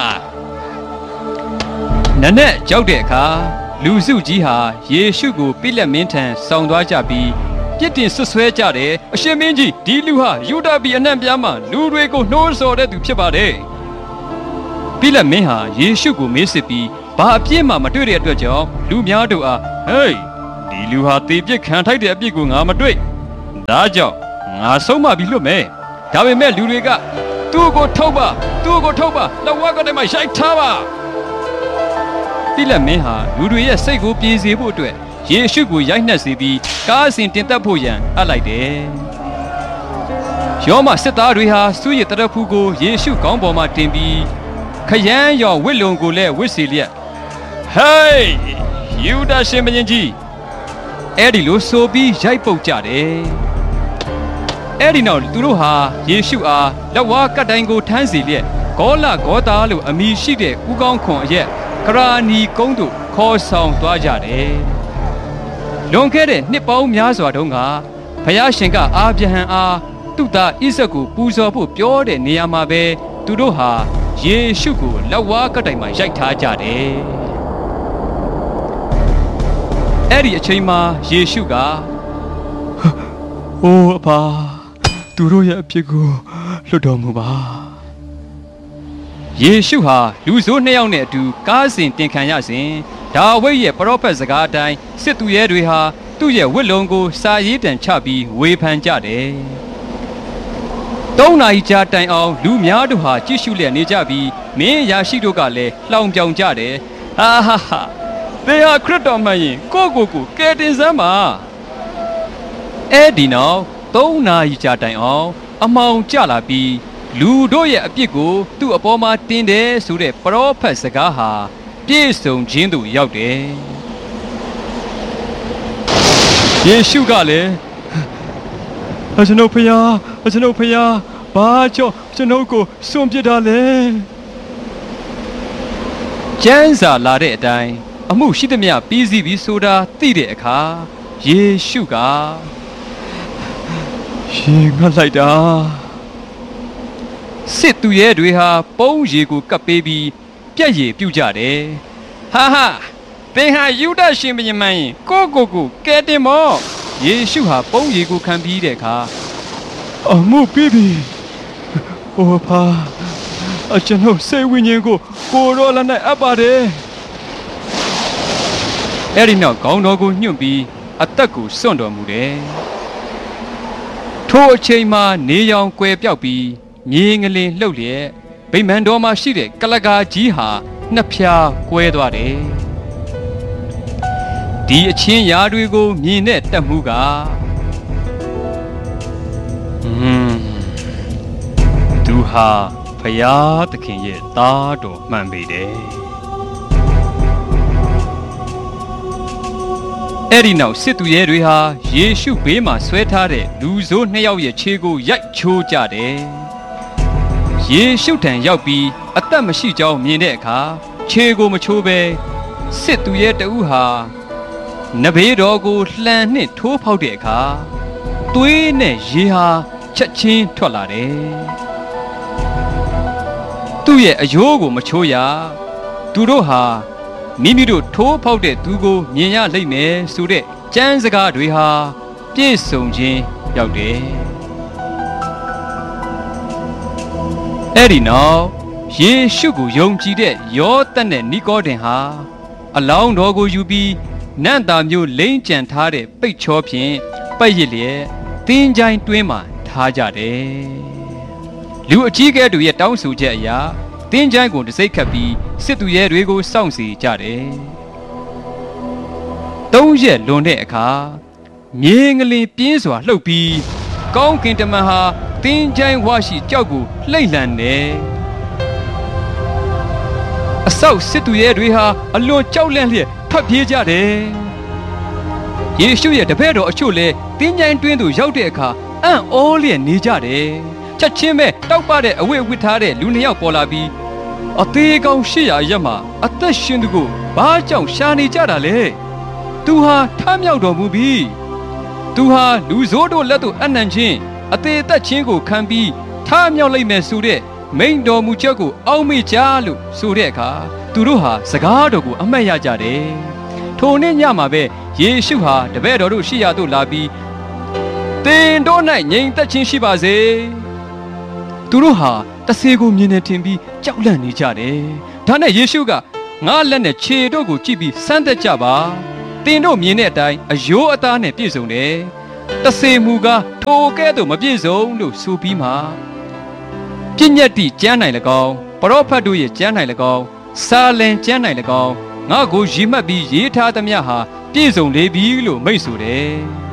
နနက်ကြောက်တဲ့အခါလူစုကြီးဟာယေရှုကိုပိလက်မင်းထံဆောင်သွားကြပြီးပြစ်တင်ဆွဆွဲကြတယ်အရှင်မင်းကြီးဒီလူဟာယူဒပြည်အနှံ့ပြားမှလူတွေကိုနှိုးဆော်တဲ့သူဖြစ်ပါတယ်ပိလက်မင်းဟာယေရှုကိုမေးစစ်ပြီးဘာအပြစ်မှမတွေ့တဲ့အတွက်ကြောင့်လူများတို့အားဟေးဒီလူဟာတေပြစ်ခံထိုက်တဲ့အပြစ်ကိုငါမတွေ့ဒါကြောင့်ငါဆုံးမပြီးလွတ်မယ်ဒါပေမဲ့လူတွေကသူ့ကိုထုတ်ပါသူ့ကိုထုတ်ပါလက်ဝါးကတည်းကရိုက်ထားပါပိလက်မင်းဟာလူတွေရဲ့စိတ်ကိုပြေစေဖို့အတွက်ယေရှုကိုရိုက်နှက်စေပြီးကားအစဉ်တင်သက်ဖို့ရန်အပ်လိုက်တယ်ယောမစစ်သားတွေဟာစုရတရဖူးကိုယေရှုခေါင်းပေါ်မှာတင်ပြီးခရမ်းရောင်ဝစ်လုံကိုလည်းဝစ်စီလျက်ဟေးယူဒရှင်မင်းကြီးအဲ့ဒီလိုဆိုပြီးရိုက်ပုတ်ကြတယ်အဲ့ဒီနောက်သူတို့ဟာယေရှုအားလက်ဝါးကတ်တိုင်းကိုထမ်းစီလျက်ဂေါလဂေါတာလို့အမည်ရှိတဲ့ဥကောင်းခွန်အရက်ခရာနီကုန်းတို့ခေါ်ဆောင်သွားကြတယ်လွန်ခဲ့တဲ့နှစ်ပေါင်းများစွာတုန်းကဘုရားရှင်ကအာဗြဟံအားသူ့သားဣဇက်ကိုပူဇော်ဖို့ပြောတဲ့နေရာမှာပဲသူတို့ဟာယေရှုကိုလက်ဝါးကတ်တိုင်းမှာရိုက်ထားကြတယ်အဲ့ဒီအချိန်မှာယေရှုကအိုးအဖာသူတို့ရဲ့အဖြစ်ကိုလွတ်တော်မူပါယေရှုဟာလူဆိုးနှစ်ယောက်နဲ့အတူကားစဉ်တင်ခံရစဉ်ဒါဝိဒ်ရဲ့ပရောဖက်စကားအတိုင်းစစ်သူရဲတွေဟာသူ့ရဲ့ဝတ်လုံကိုစာရေးတံချပြီးဝေဖန်ကြတယ်သုံးနာရီကြာတိုင်အောင်လူများတို့ဟာကြည့်ရှုလျက်နေကြပြီးမင်းရာရှိတို့ကလည်းလှောင်ပြောင်ကြတယ်ဟာဟာဟာသင်ဟာခရစ်တော်မှန်ရင်ကိုကိုကိုကယ်တင်စမ်းပါအဲ့ဒီနောက်သုံးနာရီကြာတိုင်အောင်အမှောင်ကျလာပြီးလူတို့ရဲ့အပြစ်ကိုသူ့အပေါ်မှာတင်တယ်ဆိုတဲ့ပရောဖက်စကားဟာပြည့်စုံခြင်းသို့ရောက်တယ်ယေရှုကလည်းအကျွန်ုပ်ဖျားအကျွန်ုပ်ဖျားဘာကြောင့်ကျွန်ုပ်ကိုစွန့်ပစ်တာလဲကျမ်းစာလာတဲ့အတိုင်းအမှုရှိသမျှပြီးစီးပြီးဆိုတာသိတဲ့အခါယေရှုကရှင်ငတ်လိုက်တာစစ်သူရဲတွေဟာပုံးရီကိုကပ်ပေးပြီးပြက်ရည်ပြုတ်ကြတယ်ဟာဟာသင်ဟာယူဒရှင်ဘုရင်မင်းကိုကိုကိုကဲတင်မောယေရှုဟာပုံးရီကိုခံပြီးတဲ့အခါအမှုပြီးပြီအိုဖာအကျွန်ုပ်စိတ်ဝိညာဉ်ကိုကိုရောလက်နဲ့အပ်ပါတယ်အဲ့ဒီနောက်ခေါင်းတော်ကိုညှွန့်ပြီးအသက်ကိုစွန့်တော်မူတယ်ထိုအချိန်မှာနေရောင်ကွယ်ပြောက်ပြီးမြေငလင်လှုပ်လျက်ဗိမာန်တော်မှာရှိတဲ့ကလကာကြီးဟာနှစ်ဖြာကွဲသွားတယ်ဒီအချင်းရာတွေကိုမြင်တဲ့တက်မှုကဟွန်းသူဟာဘုရားသခင်ရဲ့သားတော်မှန်ပေတယ်အဲ့ဒီနောက်စစ်သူရဲတွေဟာယေရှုဘေးမှာဆွဲထားတဲ့လူဆိုးနှစ်ယောက်ရဲ့ခြေကိုရိုက်ချိုးကြတယ်ယေရှုထံရောက်ပြီးအသက်မရှိကြောင်းမြင်တဲ့အခါခြေကိုမချိုးပဲစစ်သူရဲတဦးဟာနဘေးတော်ကိုလှန်နှင့်ထိုးဖောက်တဲ့အခါသွေးနဲ့ရေဟာချက်ချင်းထွက်လာတယ်သူ့ရဲ့အယိုးကိုမချိုးရသူတို့ဟာမိမိတို့ထိုးဖောက်တဲ့သူကိုမြင်ရလိမ့်မယ်ဆိုတဲ့ကျမ်းစကားတွေဟာပြည့်စုံခြင်းရောက်တယ်အဲ့ဒီနောက်ယေရှုကိုယုံကြည်တဲ့ယောသတ်နဲ့နီကောဒင်ဟာအလောင်းတော်ကိုယူပြီးနန့်တာမျိုးလိမ့်ကြံထားတဲ့ပိတ်ချောဖြင့်ပတ်ရစ်လျက်သင်္ချိုင်းတွင်းမှာထားကြတယ်လူအကြီးကဲတို့ရဲ့တောင်းဆိုချက်အရာသင်္ချိုင်းကိုတစိမ့်ခတ်ပြီးစစ်သူရဲတွေကိုစောင့်စီကြတယ်သုံးရက်လွန်တဲ့အခါမြေငလင်ပြင်းစွာလှုပ်ပြီးကောင်းကင်တမန်ဟာသင်္ချိုင်းဝါရှိကြောက်ကိုလှိမ့်လှန်တယ်အဆောက်စစ်သူရဲတွေဟာအလွန်ကြောက်လန့်လျက်ထွက်ပြေးကြတယ်ယေရှုရဲ့တပည့်တော်အချို့လည်းသင်္ချိုင်းတွင်းသို့ရောက်တဲ့အခါအံ့ဩလျက်နေကြတယ်ချက်ချင်းပဲတောက်ပတဲ့အဝတ်ဝတ်ထားတဲ့လူနှစ်ယောက်ပေါ်လာပြီးအသေးကောင်ရှစ်ရာရက်မှာအသက်ရှင်သူကိုဘာကြောင့်ရှာနေကြတာလဲသူဟာထမြောက်တော်မူပြီသူဟာလူဆိုးတို့လက်သို့အနံ့ချင်းအသေးသက်ချင်းကိုခံပြီးထားမြောက်လိုက်မယ်ဆိုတဲ့မိန်တော်မူချက်ကိုအောက်မေ့ကြလို့ဆိုတဲ့အခါသူတို့ဟာစကားတော်ကိုအမှတ်ရကြတယ်ထိုနေ့ညမှာပဲယေရှုဟာတပည့်တော်တို့ရှိရာသို့လာပြီးသင်တို့၌ငြိမ်သက်ခြင်းရှိပါစေသူတို့ဟာတဆေကိုမြင်နေထင်ပြီးကြောက်လန့်နေကြတယ်ဒါနဲ့ယေရှုကငါလက်နဲ့ခြေတို့ကိုကြည့်ပြီးစမ်းသပ်ကြပါသင်တို့မြင်တဲ့အတိုင်းအယိုးအသားနဲ့ပြည့်စုံတယ်တဆေမူကားထိုကဲ့သို့မပြည့်စုံလို့ဆိုပြီးမှပြည့်ညတ်တိကျမ်းနိုင်၎င်းပရောဖက်တို့ရဲ့ကျမ်းနိုင်၎င်းစာလင်ကျမ်းနိုင်၎င်းငါကိုရည်မှတ်ပြီးရေးထားသမျှဟာပြည့်စုံလေပြီလို့မိန့်ဆိုတယ်